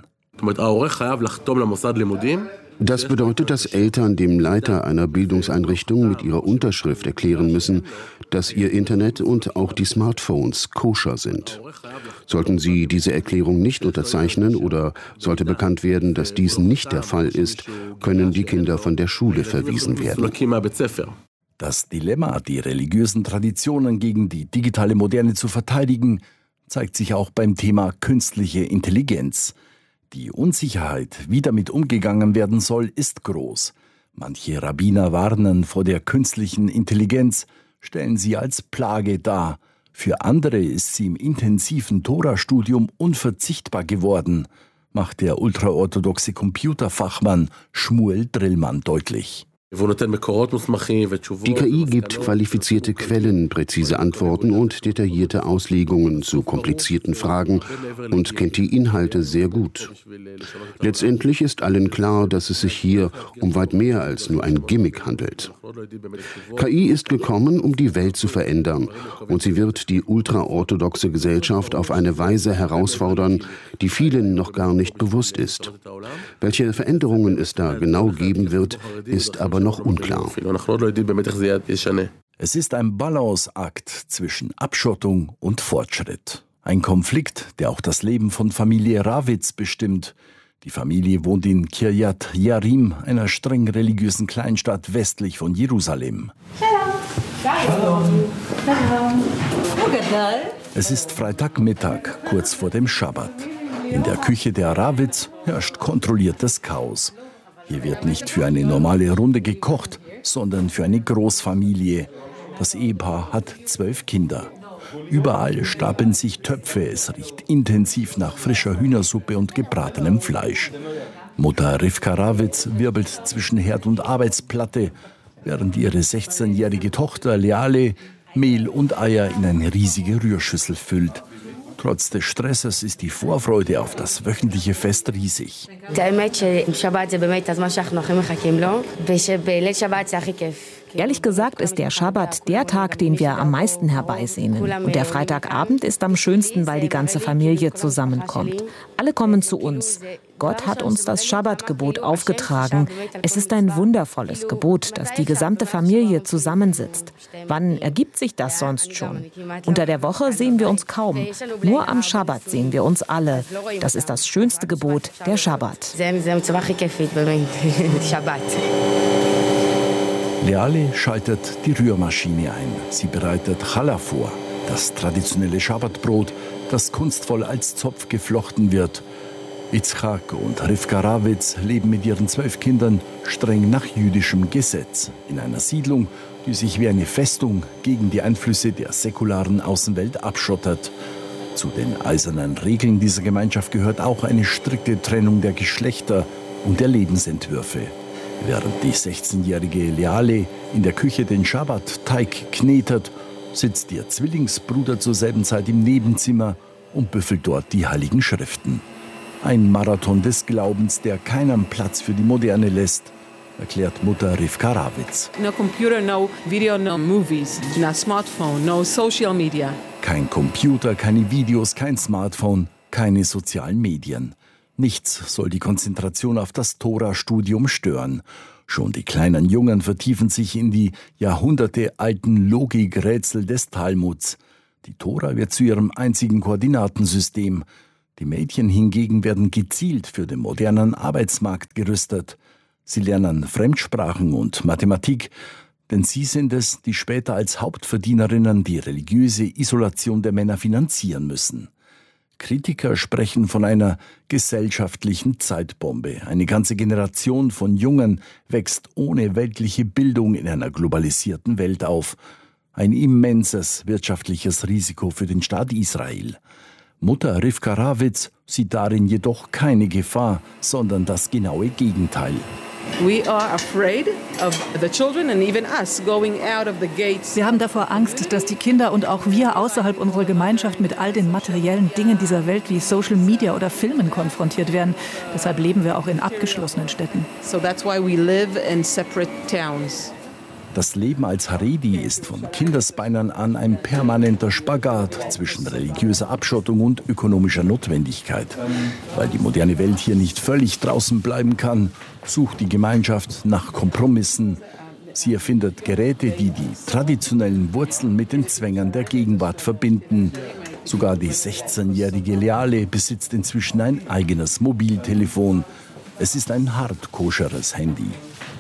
Das bedeutet, dass Eltern dem Leiter einer Bildungseinrichtung mit ihrer Unterschrift erklären müssen, dass ihr Internet und auch die Smartphones koscher sind. Sollten sie diese Erklärung nicht unterzeichnen oder sollte bekannt werden, dass dies nicht der Fall ist, können die Kinder von der Schule verwiesen werden. Das Dilemma, die religiösen Traditionen gegen die digitale Moderne zu verteidigen, zeigt sich auch beim Thema künstliche Intelligenz. Die Unsicherheit, wie damit umgegangen werden soll, ist groß. Manche Rabbiner warnen vor der künstlichen Intelligenz, stellen sie als Plage dar. Für andere ist sie im intensiven Tora-Studium unverzichtbar geworden, macht der ultraorthodoxe Computerfachmann Shmuel Drillmann deutlich. Die KI gibt qualifizierte Quellen, präzise Antworten und detaillierte Auslegungen zu komplizierten Fragen und kennt die Inhalte sehr gut. Letztendlich ist allen klar, dass es sich hier um weit mehr als nur ein Gimmick handelt. KI ist gekommen, um die Welt zu verändern, und sie wird die ultraorthodoxe Gesellschaft auf eine Weise herausfordern, die vielen noch gar nicht bewusst ist. Welche Veränderungen es da genau geben wird, ist aber noch unklar. Es ist ein Balanceakt zwischen Abschottung und Fortschritt. Ein Konflikt, der auch das Leben von Familie Ravitz bestimmt. Die Familie wohnt in Kiryat Jearim, einer streng religiösen Kleinstadt westlich von Jerusalem. Es ist Freitagmittag, kurz vor dem Schabbat. In der Küche der Ravitz herrscht kontrolliertes Chaos. Hier wird nicht für eine normale Runde gekocht, sondern für eine Großfamilie. Das Ehepaar hat 12 Kinder. Überall stapeln sich Töpfe, es riecht intensiv nach frischer Hühnersuppe und gebratenem Fleisch. Mutter Rivka Ravitz wirbelt zwischen Herd und Arbeitsplatte, während ihre 16-jährige Tochter Leale Mehl und Eier in eine riesige Rührschüssel füllt. Trotz des Stresses ist die Vorfreude auf das wöchentliche Fest riesig. Ehrlich gesagt ist der Schabbat der Tag, den wir am meisten herbeisehnen. Und der Freitagabend ist am schönsten, weil die ganze Familie zusammenkommt. Alle kommen zu uns. Gott hat uns das Schabbatgebot aufgetragen. Es ist ein wundervolles Gebot, dass die gesamte Familie zusammensitzt. Wann ergibt sich das sonst schon? Unter der Woche sehen wir uns kaum. Nur am Schabbat sehen wir uns alle. Das ist das schönste Gebot, der Schabbat. Leale schaltet die Rührmaschine ein. Sie bereitet Challah vor, das traditionelle Schabbatbrot, das kunstvoll als Zopf geflochten wird. Itzchak und Rivka Ravitz leben mit ihren 12 Kindern streng nach jüdischem Gesetz. In einer Siedlung, die sich wie eine Festung gegen die Einflüsse der säkularen Außenwelt abschottet. Zu den eisernen Regeln dieser Gemeinschaft gehört auch eine strikte Trennung der Geschlechter und der Lebensentwürfe. Während die 16-jährige Leale in der Küche den Schabbat-Teig knetet, sitzt ihr Zwillingsbruder zur selben Zeit im Nebenzimmer und büffelt dort die Heiligen Schriften. Ein Marathon des Glaubens, der keinen Platz für die Moderne lässt, erklärt Mutter Rivka Ravitz. No computer, no video, no movies, no smartphone, no social media. Kein Computer, keine Videos, kein Smartphone, keine sozialen Medien. Nichts soll die Konzentration auf das Tora-Studium stören. Schon die kleinen Jungen vertiefen sich in die jahrhundertealten Logikrätsel des Talmuds. Die Tora wird zu ihrem einzigen Koordinatensystem. Die Mädchen hingegen werden gezielt für den modernen Arbeitsmarkt gerüstet. Sie lernen Fremdsprachen und Mathematik, denn sie sind es, die später als Hauptverdienerinnen die religiöse Isolation der Männer finanzieren müssen. Kritiker sprechen von einer gesellschaftlichen Zeitbombe. Eine ganze Generation von Jungen wächst ohne weltliche Bildung in einer globalisierten Welt auf. Ein immenses wirtschaftliches Risiko für den Staat Israel. Mutter Rivka Ravitz sieht darin jedoch keine Gefahr, sondern das genaue Gegenteil. We are afraid of the children and even us going out of the gates. Wir haben davor Angst, dass die Kinder und auch wir außerhalb unserer Gemeinschaft mit all den materiellen Dingen dieser Welt wie Social Media oder Filmen konfrontiert werden. Deshalb leben wir auch in abgeschlossenen Städten. So that's why we live in separate towns. Das Leben als Haredi ist von Kindesbeinen an ein permanenter Spagat zwischen religiöser Abschottung und ökonomischer Notwendigkeit. Weil die moderne Welt hier nicht völlig draußen bleiben kann, sucht die Gemeinschaft nach Kompromissen. Sie erfindet Geräte, die die traditionellen Wurzeln mit den Zwängen der Gegenwart verbinden. Sogar die 16-jährige Leale besitzt inzwischen ein eigenes Mobiltelefon. Es ist ein hart koscheres Handy.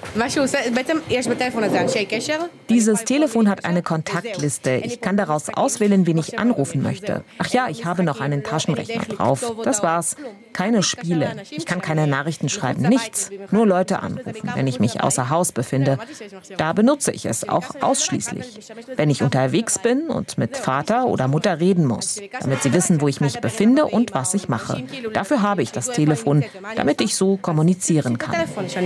Dieses Telefon hat eine Kontaktliste. Ich kann daraus auswählen, wen ich anrufen möchte. Ach ja, ich habe noch einen Taschenrechner drauf. Das war's. Keine Spiele. Ich kann keine Nachrichten schreiben. Nichts. Nur Leute anrufen, wenn ich mich außer Haus befinde. Da benutze ich es auch ausschließlich. Wenn ich unterwegs bin und mit Vater oder Mutter reden muss, damit sie wissen, wo ich mich befinde und was ich mache. Dafür habe ich das Telefon, damit ich so kommunizieren kann.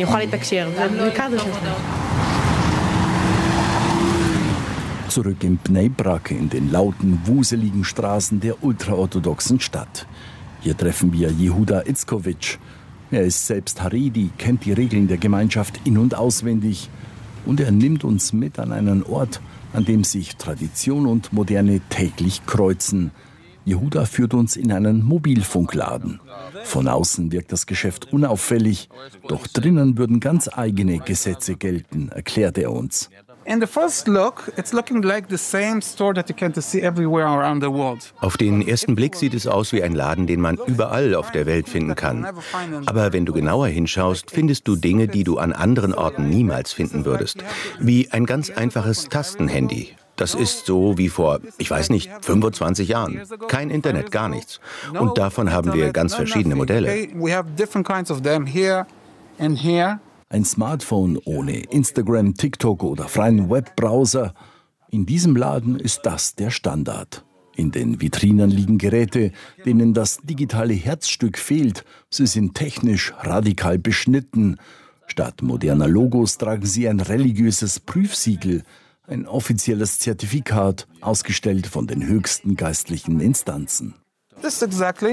Zurück in Bnei Brak, in den lauten, wuseligen Straßen der ultraorthodoxen Stadt. Hier treffen wir Jehuda Itzkowitsch. Er ist selbst Haredi, kennt die Regeln der Gemeinschaft in- und auswendig. Und er nimmt uns mit an einen Ort, an dem sich Tradition und Moderne täglich kreuzen. Jehuda führt uns in einen Mobilfunkladen. Von außen wirkt das Geschäft unauffällig, doch drinnen würden ganz eigene Gesetze gelten, erklärt er uns. Auf den ersten Blick sieht es aus wie ein Laden, den man überall auf der Welt finden kann. Aber wenn du genauer hinschaust, findest du Dinge, die du an anderen Orten niemals finden würdest. Wie ein ganz einfaches Tastenhandy. Das ist so wie vor, 25 Jahren. Kein Internet, gar nichts. Und davon haben wir ganz verschiedene Modelle. Ein Smartphone ohne Instagram, TikTok oder freien Webbrowser. In diesem Laden ist das der Standard. In den Vitrinen liegen Geräte, denen das digitale Herzstück fehlt. Sie sind technisch radikal beschnitten. Statt moderner Logos tragen sie ein religiöses Prüfsiegel. Ein offizielles Zertifikat, ausgestellt von den höchsten geistlichen Instanzen. Das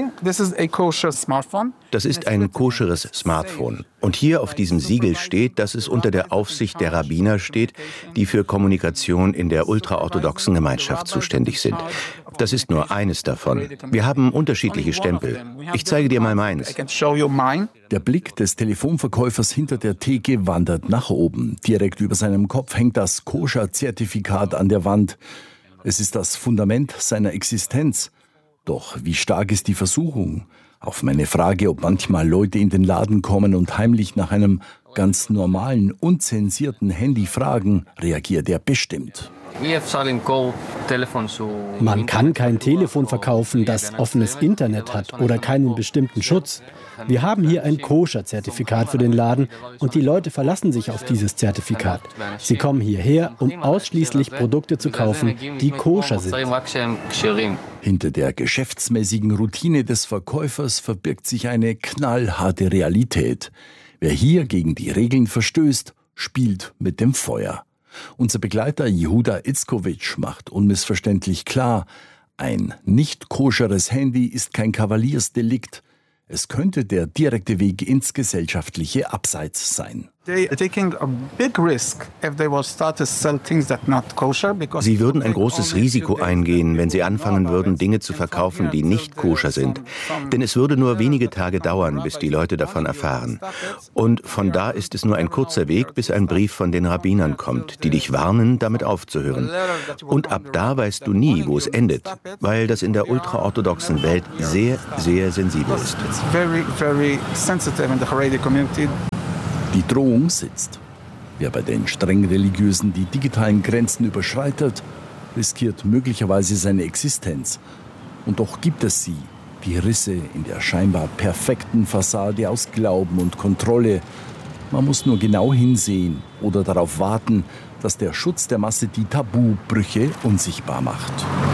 ist ein koscheres Smartphone. Und hier auf diesem Siegel steht, dass es unter der Aufsicht der Rabbiner steht, die für Kommunikation in der ultraorthodoxen Gemeinschaft zuständig sind. Das ist nur eines davon. Wir haben unterschiedliche Stempel. Ich zeige dir mal meins. Der Blick des Telefonverkäufers hinter der Theke wandert nach oben. Direkt über seinem Kopf hängt das Koscher-Zertifikat an der Wand. Es ist das Fundament seiner Existenz. Doch wie stark ist die Versuchung? Auf meine Frage, ob manchmal Leute in den Laden kommen und heimlich nach einem ganz normalen, unzensierten Handy fragen, reagiert er bestimmt. Man kann kein Telefon verkaufen, das offenes Internet hat oder keinen bestimmten Schutz. Wir haben hier ein Koscher-Zertifikat für den Laden und die Leute verlassen sich auf dieses Zertifikat. Sie kommen hierher, um ausschließlich Produkte zu kaufen, die koscher sind. Hinter der geschäftsmäßigen Routine des Verkäufers verbirgt sich eine knallharte Realität. Wer hier gegen die Regeln verstößt, spielt mit dem Feuer. Unser Begleiter Jehuda Itzkowitsch macht unmissverständlich klar, ein nicht koscheres Handy ist kein Kavaliersdelikt. Es könnte der direkte Weg ins gesellschaftliche Abseits sein. Sie würden ein großes Risiko eingehen, wenn sie anfangen würden, Dinge zu verkaufen, die nicht koscher sind. Denn es würde nur wenige Tage dauern, bis die Leute davon erfahren. Und von da ist es nur ein kurzer Weg, bis ein Brief von den Rabbinern kommt, die dich warnen, damit aufzuhören. Und ab da weißt du nie, wo es endet, weil das in der ultraorthodoxen Welt sehr, sehr sensibel ist. Die Drohung sitzt. Wer bei den streng Religiösen die digitalen Grenzen überschreitet, riskiert möglicherweise seine Existenz. Und doch gibt es sie, die Risse in der scheinbar perfekten Fassade aus Glauben und Kontrolle. Man muss nur genau hinsehen oder darauf warten, dass der Schutz der Masse die Tabubrüche unsichtbar macht.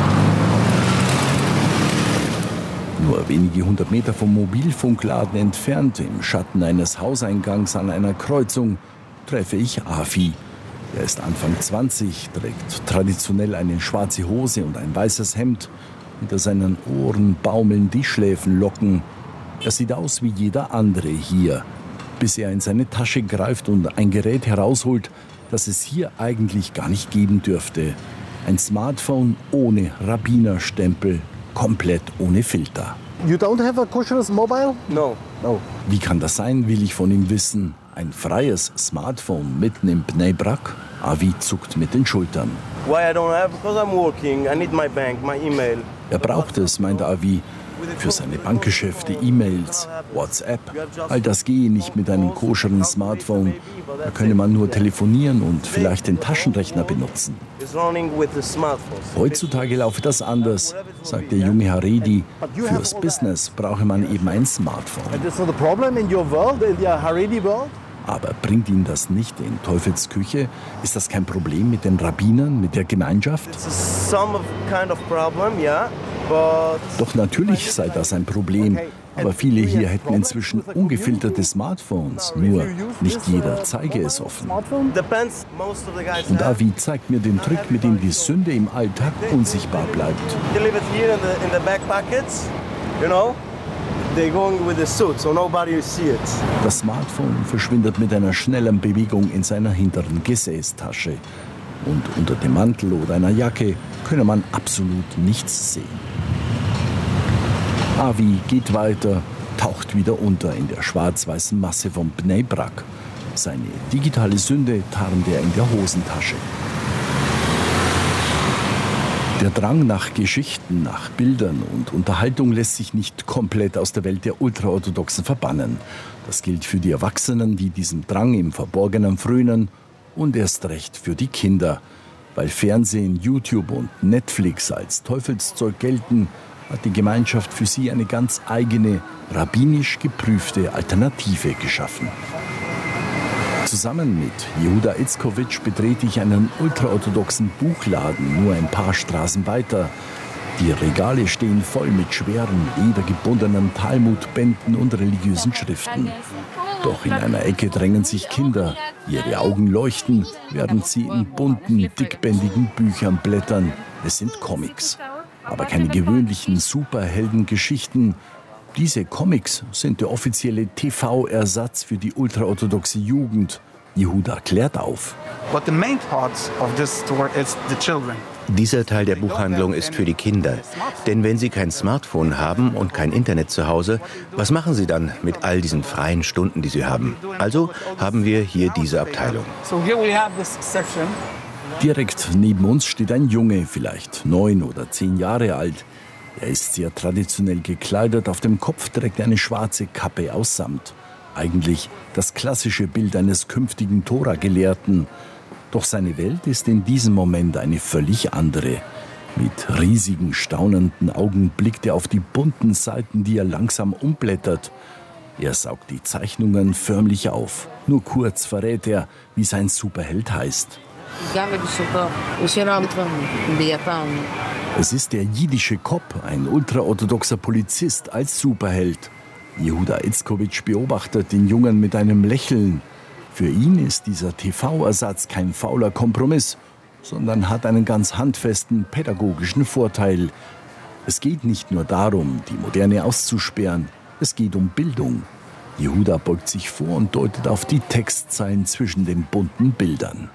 Nur wenige 100 Meter vom Mobilfunkladen entfernt, im Schatten eines Hauseingangs an einer Kreuzung, treffe ich Avi. Er ist Anfang 20, trägt traditionell eine schwarze Hose und ein weißes Hemd. Hinter seinen Ohren baumeln die Schläfenlocken. Er sieht aus wie jeder andere hier, bis er in seine Tasche greift und ein Gerät herausholt, das es hier eigentlich gar nicht geben dürfte. Ein Smartphone ohne Rabbinerstempel. Komplett ohne Filter. You don't have a kosher mobile? No. Wie kann das sein, will ich von ihm wissen. Ein freies Smartphone mitten in Bnei Brak? Avi zuckt mit den Schultern. Why I don't have? Because I'm working. I need my bank, my email. Er braucht es, meint Avi, für seine Bankgeschäfte, E-Mails, WhatsApp. All das gehe nicht mit einem koscheren Smartphone. Da könne man nur telefonieren und vielleicht den Taschenrechner benutzen. Heutzutage laufe das anders, sagt der junge Haredi. Fürs Business brauche man eben ein Smartphone. Aber bringt ihn das nicht in Teufels Küche? Ist das kein Problem mit den Rabbinern, mit der Gemeinschaft? Doch natürlich sei das ein Problem. Aber viele hier hätten inzwischen ungefilterte Smartphones. Nur nicht jeder zeige es offen. Und Avi zeigt mir den Trick, mit dem die Sünde im Alltag unsichtbar bleibt. Das Smartphone verschwindet mit einer schnellen Bewegung in seiner hinteren Gesäßtasche. Und unter dem Mantel oder einer Jacke könne man absolut nichts sehen. Avi geht weiter, taucht wieder unter in der schwarz-weißen Masse von Bnei Brak. Seine digitale Sünde tarnt er in der Hosentasche. Der Drang nach Geschichten, nach Bildern und Unterhaltung lässt sich nicht komplett aus der Welt der Ultraorthodoxen verbannen. Das gilt für die Erwachsenen, die diesem Drang im Verborgenen frönen, und erst recht für die Kinder. Weil Fernsehen, YouTube und Netflix als Teufelszeug gelten, hat die Gemeinschaft für sie eine ganz eigene, rabbinisch geprüfte Alternative geschaffen. Zusammen mit Jehuda Itzkowitsch betrete ich einen ultraorthodoxen Buchladen nur ein paar Straßen weiter. Die Regale stehen voll mit schweren, ledergebundenen Talmudbänden und religiösen Schriften. Doch in einer Ecke drängen sich Kinder. Ihre Augen leuchten, während sie in bunten, dickbändigen Büchern blättern. Es sind Comics. Aber keine gewöhnlichen Superheldengeschichten. Diese Comics sind der offizielle TV-Ersatz für die ultraorthodoxe Jugend. Jehuda klärt auf. Dieser Teil der Buchhandlung ist für die Kinder. Denn wenn sie kein Smartphone haben und kein Internet zu Hause, was machen sie dann mit all diesen freien Stunden, die sie haben? Also haben wir hier diese Abteilung. Direkt neben uns steht ein Junge, vielleicht 9 oder 10 Jahre alt. Er ist sehr traditionell gekleidet, auf dem Kopf trägt er eine schwarze Kappe aus Samt. Eigentlich das klassische Bild eines künftigen Tora-Gelehrten. Doch seine Welt ist in diesem Moment eine völlig andere. Mit riesigen, staunenden Augen blickt er auf die bunten Seiten, die er langsam umblättert. Er saugt die Zeichnungen förmlich auf. Nur kurz verrät er, wie sein Superheld heißt. Es ist der jiddische Cop, ein ultraorthodoxer Polizist als Superheld. Jehuda Itzkowitsch beobachtet den Jungen mit einem Lächeln. Für ihn ist dieser TV-Ersatz kein fauler Kompromiss, sondern hat einen ganz handfesten pädagogischen Vorteil. Es geht nicht nur darum, die Moderne auszusperren, es geht um Bildung. Jehuda beugt sich vor und deutet auf die Textzeilen zwischen den bunten Bildern.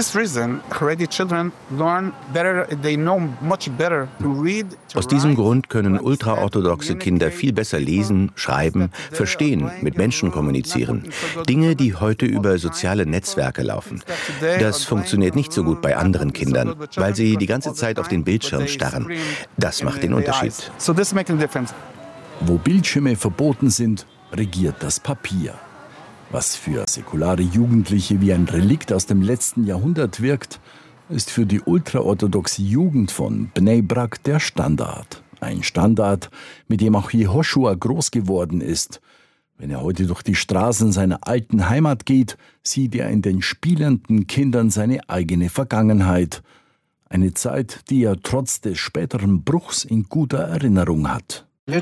Aus diesem Grund können ultraorthodoxe Kinder viel besser lesen, schreiben, verstehen, mit Menschen kommunizieren. Dinge, die heute über soziale Netzwerke laufen. Das funktioniert nicht so gut bei anderen Kindern, weil sie die ganze Zeit auf den Bildschirm starren. Das macht den Unterschied. Wo Bildschirme verboten sind, regiert das Papier. Was für säkulare Jugendliche wie ein Relikt aus dem letzten Jahrhundert wirkt, ist für die ultraorthodoxe Jugend von Bnei Brak der Standard. Ein Standard, mit dem auch Jehoshua groß geworden ist. Wenn er heute durch die Straßen seiner alten Heimat geht, sieht er in den spielenden Kindern seine eigene Vergangenheit. Eine Zeit, die er trotz des späteren Bruchs in guter Erinnerung hat.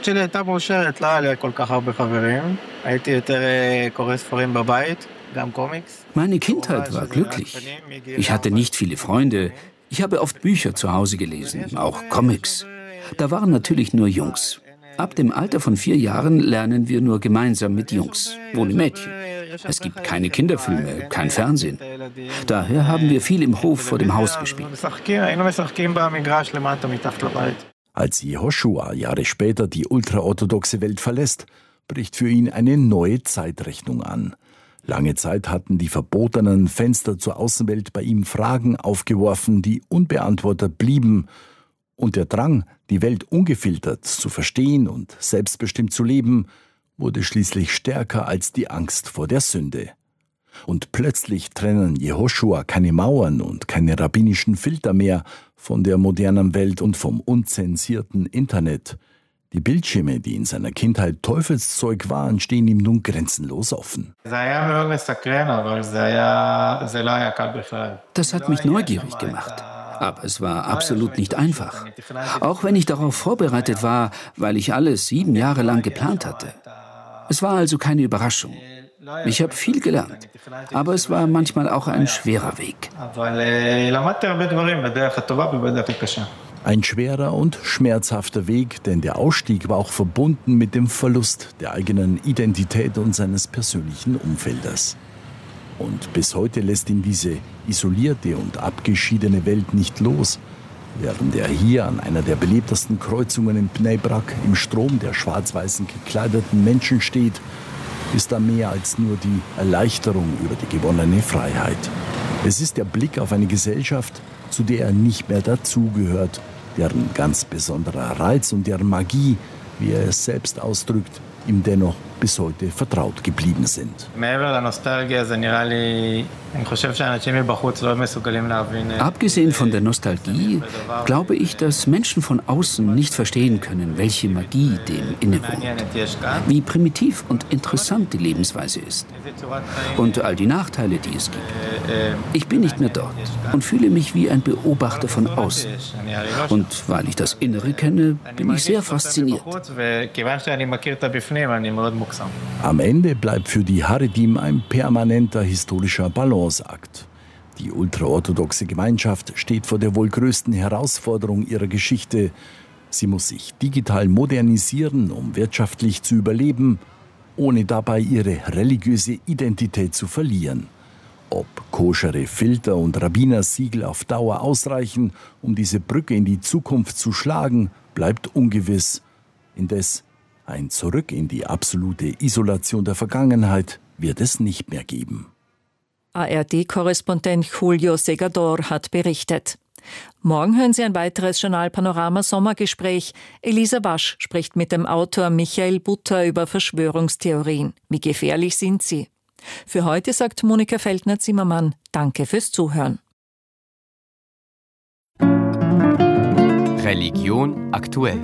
Meine Kindheit war glücklich. Ich hatte nicht viele Freunde. Ich habe oft Bücher zu Hause gelesen, auch Comics. Da waren natürlich nur Jungs. Ab dem Alter von 4 Jahren lernen wir nur gemeinsam mit Jungs, ohne Mädchen. Es gibt keine Kinderfilme, kein Fernsehen. Daher haben wir viel im Hof vor dem Haus gespielt. Als Jehoshua Jahre später die ultraorthodoxe Welt verlässt, bricht für ihn eine neue Zeitrechnung an. Lange Zeit hatten die verbotenen Fenster zur Außenwelt bei ihm Fragen aufgeworfen, die unbeantwortet blieben. Und der Drang, die Welt ungefiltert zu verstehen und selbstbestimmt zu leben, wurde schließlich stärker als die Angst vor der Sünde. Und plötzlich trennen Jehoshua keine Mauern und keine rabbinischen Filter mehr von der modernen Welt und vom unzensierten Internet. Die Bildschirme, die in seiner Kindheit Teufelszeug waren, stehen ihm nun grenzenlos offen. Das hat mich neugierig gemacht. Aber es war absolut nicht einfach. Auch wenn ich darauf vorbereitet war, weil ich alles 7 Jahre lang geplant hatte. Es war also keine Überraschung. Ich habe viel gelernt, aber es war manchmal auch ein schwerer Weg. Ein schwerer und schmerzhafter Weg, denn der Ausstieg war auch verbunden mit dem Verlust der eigenen Identität und seines persönlichen Umfeldes. Und bis heute lässt ihn diese isolierte und abgeschiedene Welt nicht los, während er hier an einer der belebtesten Kreuzungen in Bnei Brak im Strom der schwarz-weißen gekleideten Menschen steht, ist da mehr als nur die Erleichterung über die gewonnene Freiheit. Es ist der Blick auf eine Gesellschaft, zu der er nicht mehr dazugehört, deren ganz besonderer Reiz und deren Magie, wie er es selbst ausdrückt, ihm dennoch bis heute vertraut geblieben sind. Abgesehen von der Nostalgie glaube ich, dass Menschen von außen nicht verstehen können, welche Magie dem innewohnt, wie primitiv und interessant die Lebensweise ist und all die Nachteile, die es gibt. Ich bin nicht mehr dort und fühle mich wie ein Beobachter von außen. Und weil ich das Innere kenne, bin ich sehr fasziniert. Am Ende bleibt für die Haredim ein permanenter historischer Balanceakt. Die ultraorthodoxe Gemeinschaft steht vor der wohl größten Herausforderung ihrer Geschichte. Sie muss sich digital modernisieren, um wirtschaftlich zu überleben, ohne dabei ihre religiöse Identität zu verlieren. Ob koschere Filter und Rabbinersiegel auf Dauer ausreichen, um diese Brücke in die Zukunft zu schlagen, bleibt ungewiss. Indes ein Zurück in die absolute Isolation der Vergangenheit wird es nicht mehr geben. ARD-Korrespondent Julio Segador hat berichtet. Morgen hören Sie ein weiteres Journal Panorama Sommergespräch. Elisa Wasch spricht mit dem Autor Michael Butter über Verschwörungstheorien. Wie gefährlich sind sie? Für heute sagt Monika Feldner-Zimmermann, danke fürs Zuhören. Religion aktuell.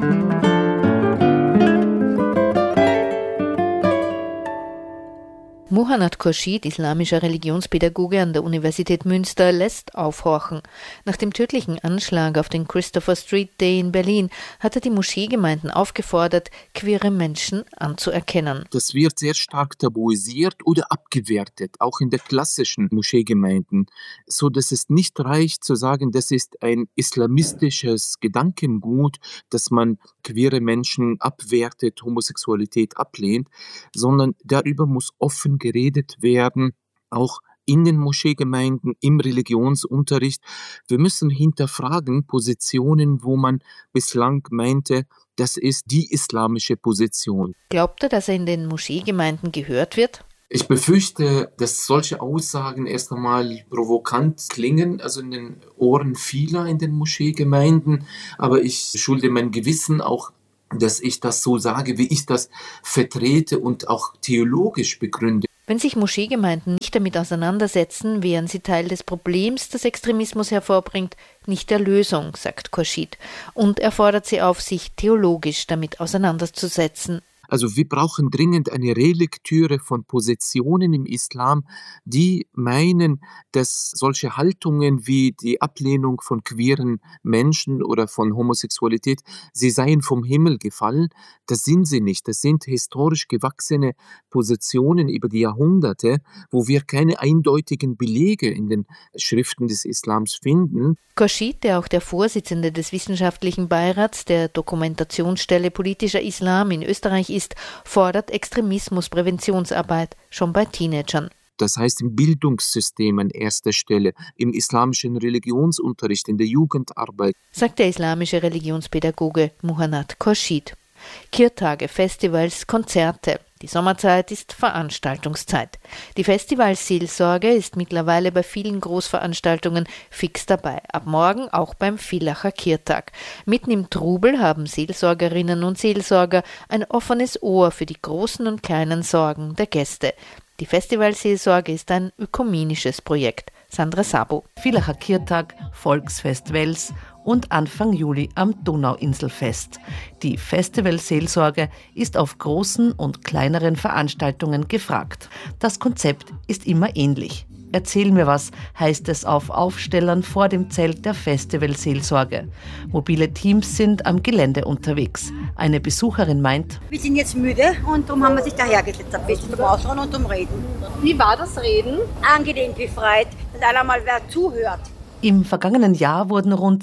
Muhannad Khurshid, islamischer Religionspädagoge an der Universität Münster, lässt aufhorchen. Nach dem tödlichen Anschlag auf den Christopher Street Day in Berlin hat er die Moscheegemeinden aufgefordert, queere Menschen anzuerkennen. Das wird sehr stark tabuisiert oder abgewertet, auch in der klassischen Moscheegemeinden, so dass es nicht reicht zu sagen, das ist ein islamistisches Gedankengut, dass man queere Menschen abwertet, Homosexualität ablehnt, sondern darüber muss offen geredet werden, auch in den Moscheegemeinden, im Religionsunterricht. Wir müssen hinterfragen Positionen, wo man bislang meinte, das ist die islamische Position. Glaubt er, dass er in den Moscheegemeinden gehört wird? Ich befürchte, dass solche Aussagen erst einmal provokant klingen, also in den Ohren vieler in den Moscheegemeinden. Aber ich schulde mein Gewissen auch, dass ich das so sage, wie ich das vertrete und auch theologisch begründe. Wenn sich Moscheegemeinden nicht damit auseinandersetzen, wären sie Teil des Problems, das Extremismus hervorbringt, nicht der Lösung, sagt Khurshid. Und er fordert sie auf, sich theologisch damit auseinanderzusetzen. Also wir brauchen dringend eine Relektüre von Positionen im Islam, die meinen, dass solche Haltungen wie die Ablehnung von queeren Menschen oder von Homosexualität, sie seien vom Himmel gefallen. Das sind sie nicht. Das sind historisch gewachsene Positionen über die Jahrhunderte, wo wir keine eindeutigen Belege in den Schriften des Islams finden. Khurshid, der auch der Vorsitzende des wissenschaftlichen Beirats der Dokumentationsstelle Politischer Islam in Österreich ist, fordert Extremismuspräventionsarbeit schon bei Teenagern. Das heißt im Bildungssystem an erster Stelle, im islamischen Religionsunterricht, in der Jugendarbeit, sagt der islamische Religionspädagoge Muhannad Khurshid. Kirtage, Festivals, Konzerte. Die Sommerzeit ist Veranstaltungszeit. Die Festivalseelsorge ist mittlerweile bei vielen Großveranstaltungen fix dabei. Ab morgen auch beim Villacher Kirtag. Mitten im Trubel haben Seelsorgerinnen und Seelsorger ein offenes Ohr für die großen und kleinen Sorgen der Gäste. Die Festivalseelsorge ist ein ökumenisches Projekt. Sandra Sabo. Villacher Kirtag, Volksfest Wels und Anfang Juli am Donauinselfest. Die Festivalseelsorge ist auf großen und kleineren Veranstaltungen gefragt. Das Konzept ist immer ähnlich. Erzähl mir was, heißt es auf Aufstellern vor dem Zelt der Festivalseelsorge. Mobile Teams sind am Gelände unterwegs. Eine Besucherin meint: Wir sind jetzt müde und darum haben wir sich dahergesetzt, ein bisschen zum Ausruhen und zum Reden. Wie war das Reden? Angenehm, befreit, dass einer mal wer zuhört. Im vergangenen Jahr wurden rund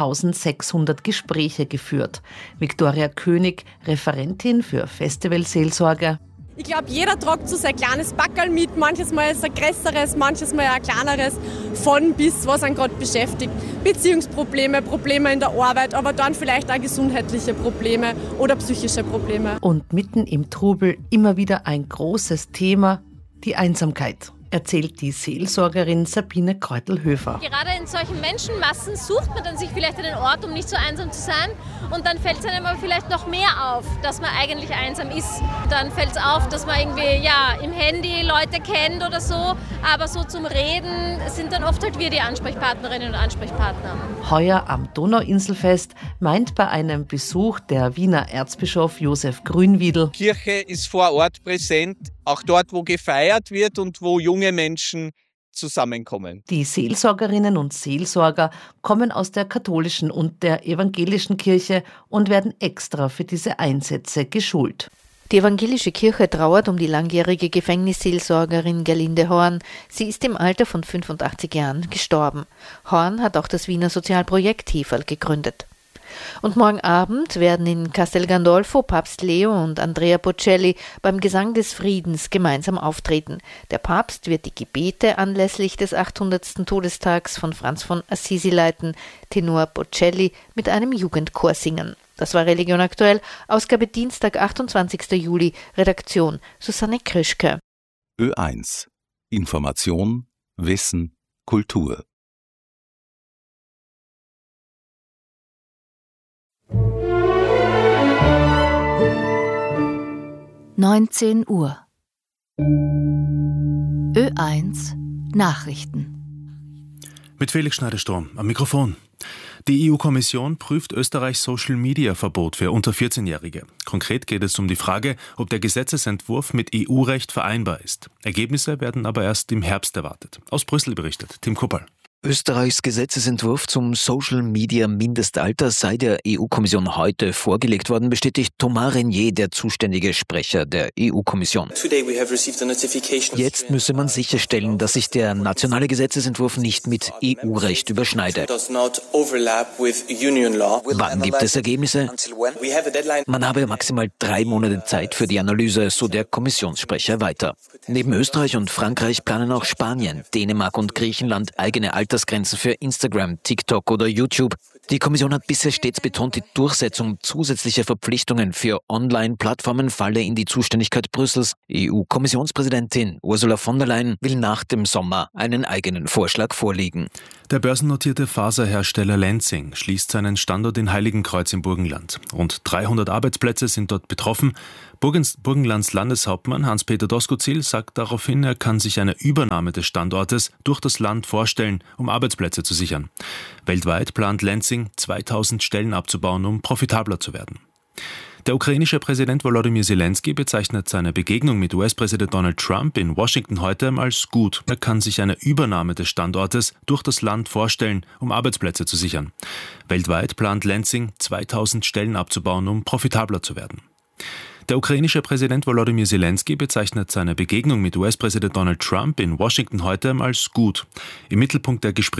7.600 Gespräche geführt. Viktoria König, Referentin für Festivalseelsorge. Ich glaube, jeder tragt so sein kleines Backerl mit, manches Mal ist ein größeres, manches Mal ein kleineres, von bis, was einen gerade beschäftigt. Beziehungsprobleme, Probleme in der Arbeit, aber dann vielleicht auch gesundheitliche Probleme oder psychische Probleme. Und mitten im Trubel immer wieder ein großes Thema, die Einsamkeit, erzählt die Seelsorgerin Sabine Kreutel-Höfer. Gerade in solchen Menschenmassen sucht man dann sich vielleicht einen Ort, um nicht so einsam zu sein. Und dann fällt es einem aber vielleicht noch mehr auf, dass man eigentlich einsam ist. Dann fällt es auf, dass man irgendwie im Handy Leute kennt oder so. Aber so zum Reden sind dann oft halt wir die Ansprechpartnerinnen und Ansprechpartner. Heuer am Donauinselfest meint bei einem Besuch der Wiener Erzbischof Josef Grünwiedl: Kirche ist vor Ort präsent, auch dort, wo gefeiert wird und wo junge Menschen zusammenkommen. Die Seelsorgerinnen und Seelsorger kommen aus der katholischen und der evangelischen Kirche und werden extra für diese Einsätze geschult. Die evangelische Kirche trauert um die langjährige Gefängnisseelsorgerin Gerlinde Horn. Sie ist im Alter von 85 Jahren gestorben. Horn hat auch das Wiener Sozialprojekt Heferl gegründet. Und morgen Abend werden in Castel Gandolfo Papst Leo und Andrea Bocelli beim Gesang des Friedens gemeinsam auftreten. Der Papst wird die Gebete anlässlich des 800. Todestags von Franz von Assisi leiten, Tenor Bocelli mit einem Jugendchor singen. Das war Religion aktuell, Ausgabe Dienstag, 28. Juli, Redaktion Susanne Krischke. Ö1 Information, Wissen, Kultur. Uhr. Ö1 Nachrichten. Mit Felix Schneider-Sturm am Mikrofon. Die EU-Kommission prüft Österreichs Social-Media-Verbot für unter 14-Jährige. Konkret geht es um die Frage, ob der Gesetzesentwurf mit EU-Recht vereinbar ist. Ergebnisse werden aber erst im Herbst erwartet. Aus Brüssel berichtet Tim Kuppel. Österreichs Gesetzesentwurf zum Social-Media-Mindestalter sei der EU-Kommission heute vorgelegt worden, bestätigt Thomas Renier, der zuständige Sprecher der EU-Kommission. Jetzt müsse man sicherstellen, dass sich der nationale Gesetzesentwurf nicht mit EU-Recht überschneide. Wann gibt es Ergebnisse? Man habe maximal 3 Monate Zeit für die Analyse, so der Kommissionssprecher weiter. Neben Österreich und Frankreich planen auch Spanien, Dänemark und Griechenland eigene Altersgrenzen für Instagram, TikTok oder YouTube. Die Kommission hat bisher stets betont, die Durchsetzung zusätzlicher Verpflichtungen für Online-Plattformen falle in die Zuständigkeit Brüssels. EU-Kommissionspräsidentin Ursula von der Leyen will nach dem Sommer einen eigenen Vorschlag vorlegen. Der börsennotierte Faserhersteller Lenzing schließt seinen Standort in Heiligenkreuz im Burgenland. Rund 300 Arbeitsplätze sind dort betroffen. Burgenlands Landeshauptmann Hans-Peter Doskozil sagt daraufhin, er kann sich eine Übernahme des Standortes durch das Land vorstellen, um Arbeitsplätze zu sichern. Weltweit plant Lenzing, 2000 Stellen abzubauen, um profitabler zu werden. Der ukrainische Präsident Volodymyr Zelensky bezeichnet seine Begegnung mit US-Präsident Donald Trump in Washington heute als gut. Er kann sich eine Übernahme des Standortes durch das Land vorstellen, um Arbeitsplätze zu sichern. Weltweit plant Lenzing, 2000 Stellen abzubauen, um profitabler zu werden. Der ukrainische Präsident Volodymyr Zelensky bezeichnet seine Begegnung mit US-Präsident Donald Trump in Washington heute als gut. Im Mittelpunkt der Gespräche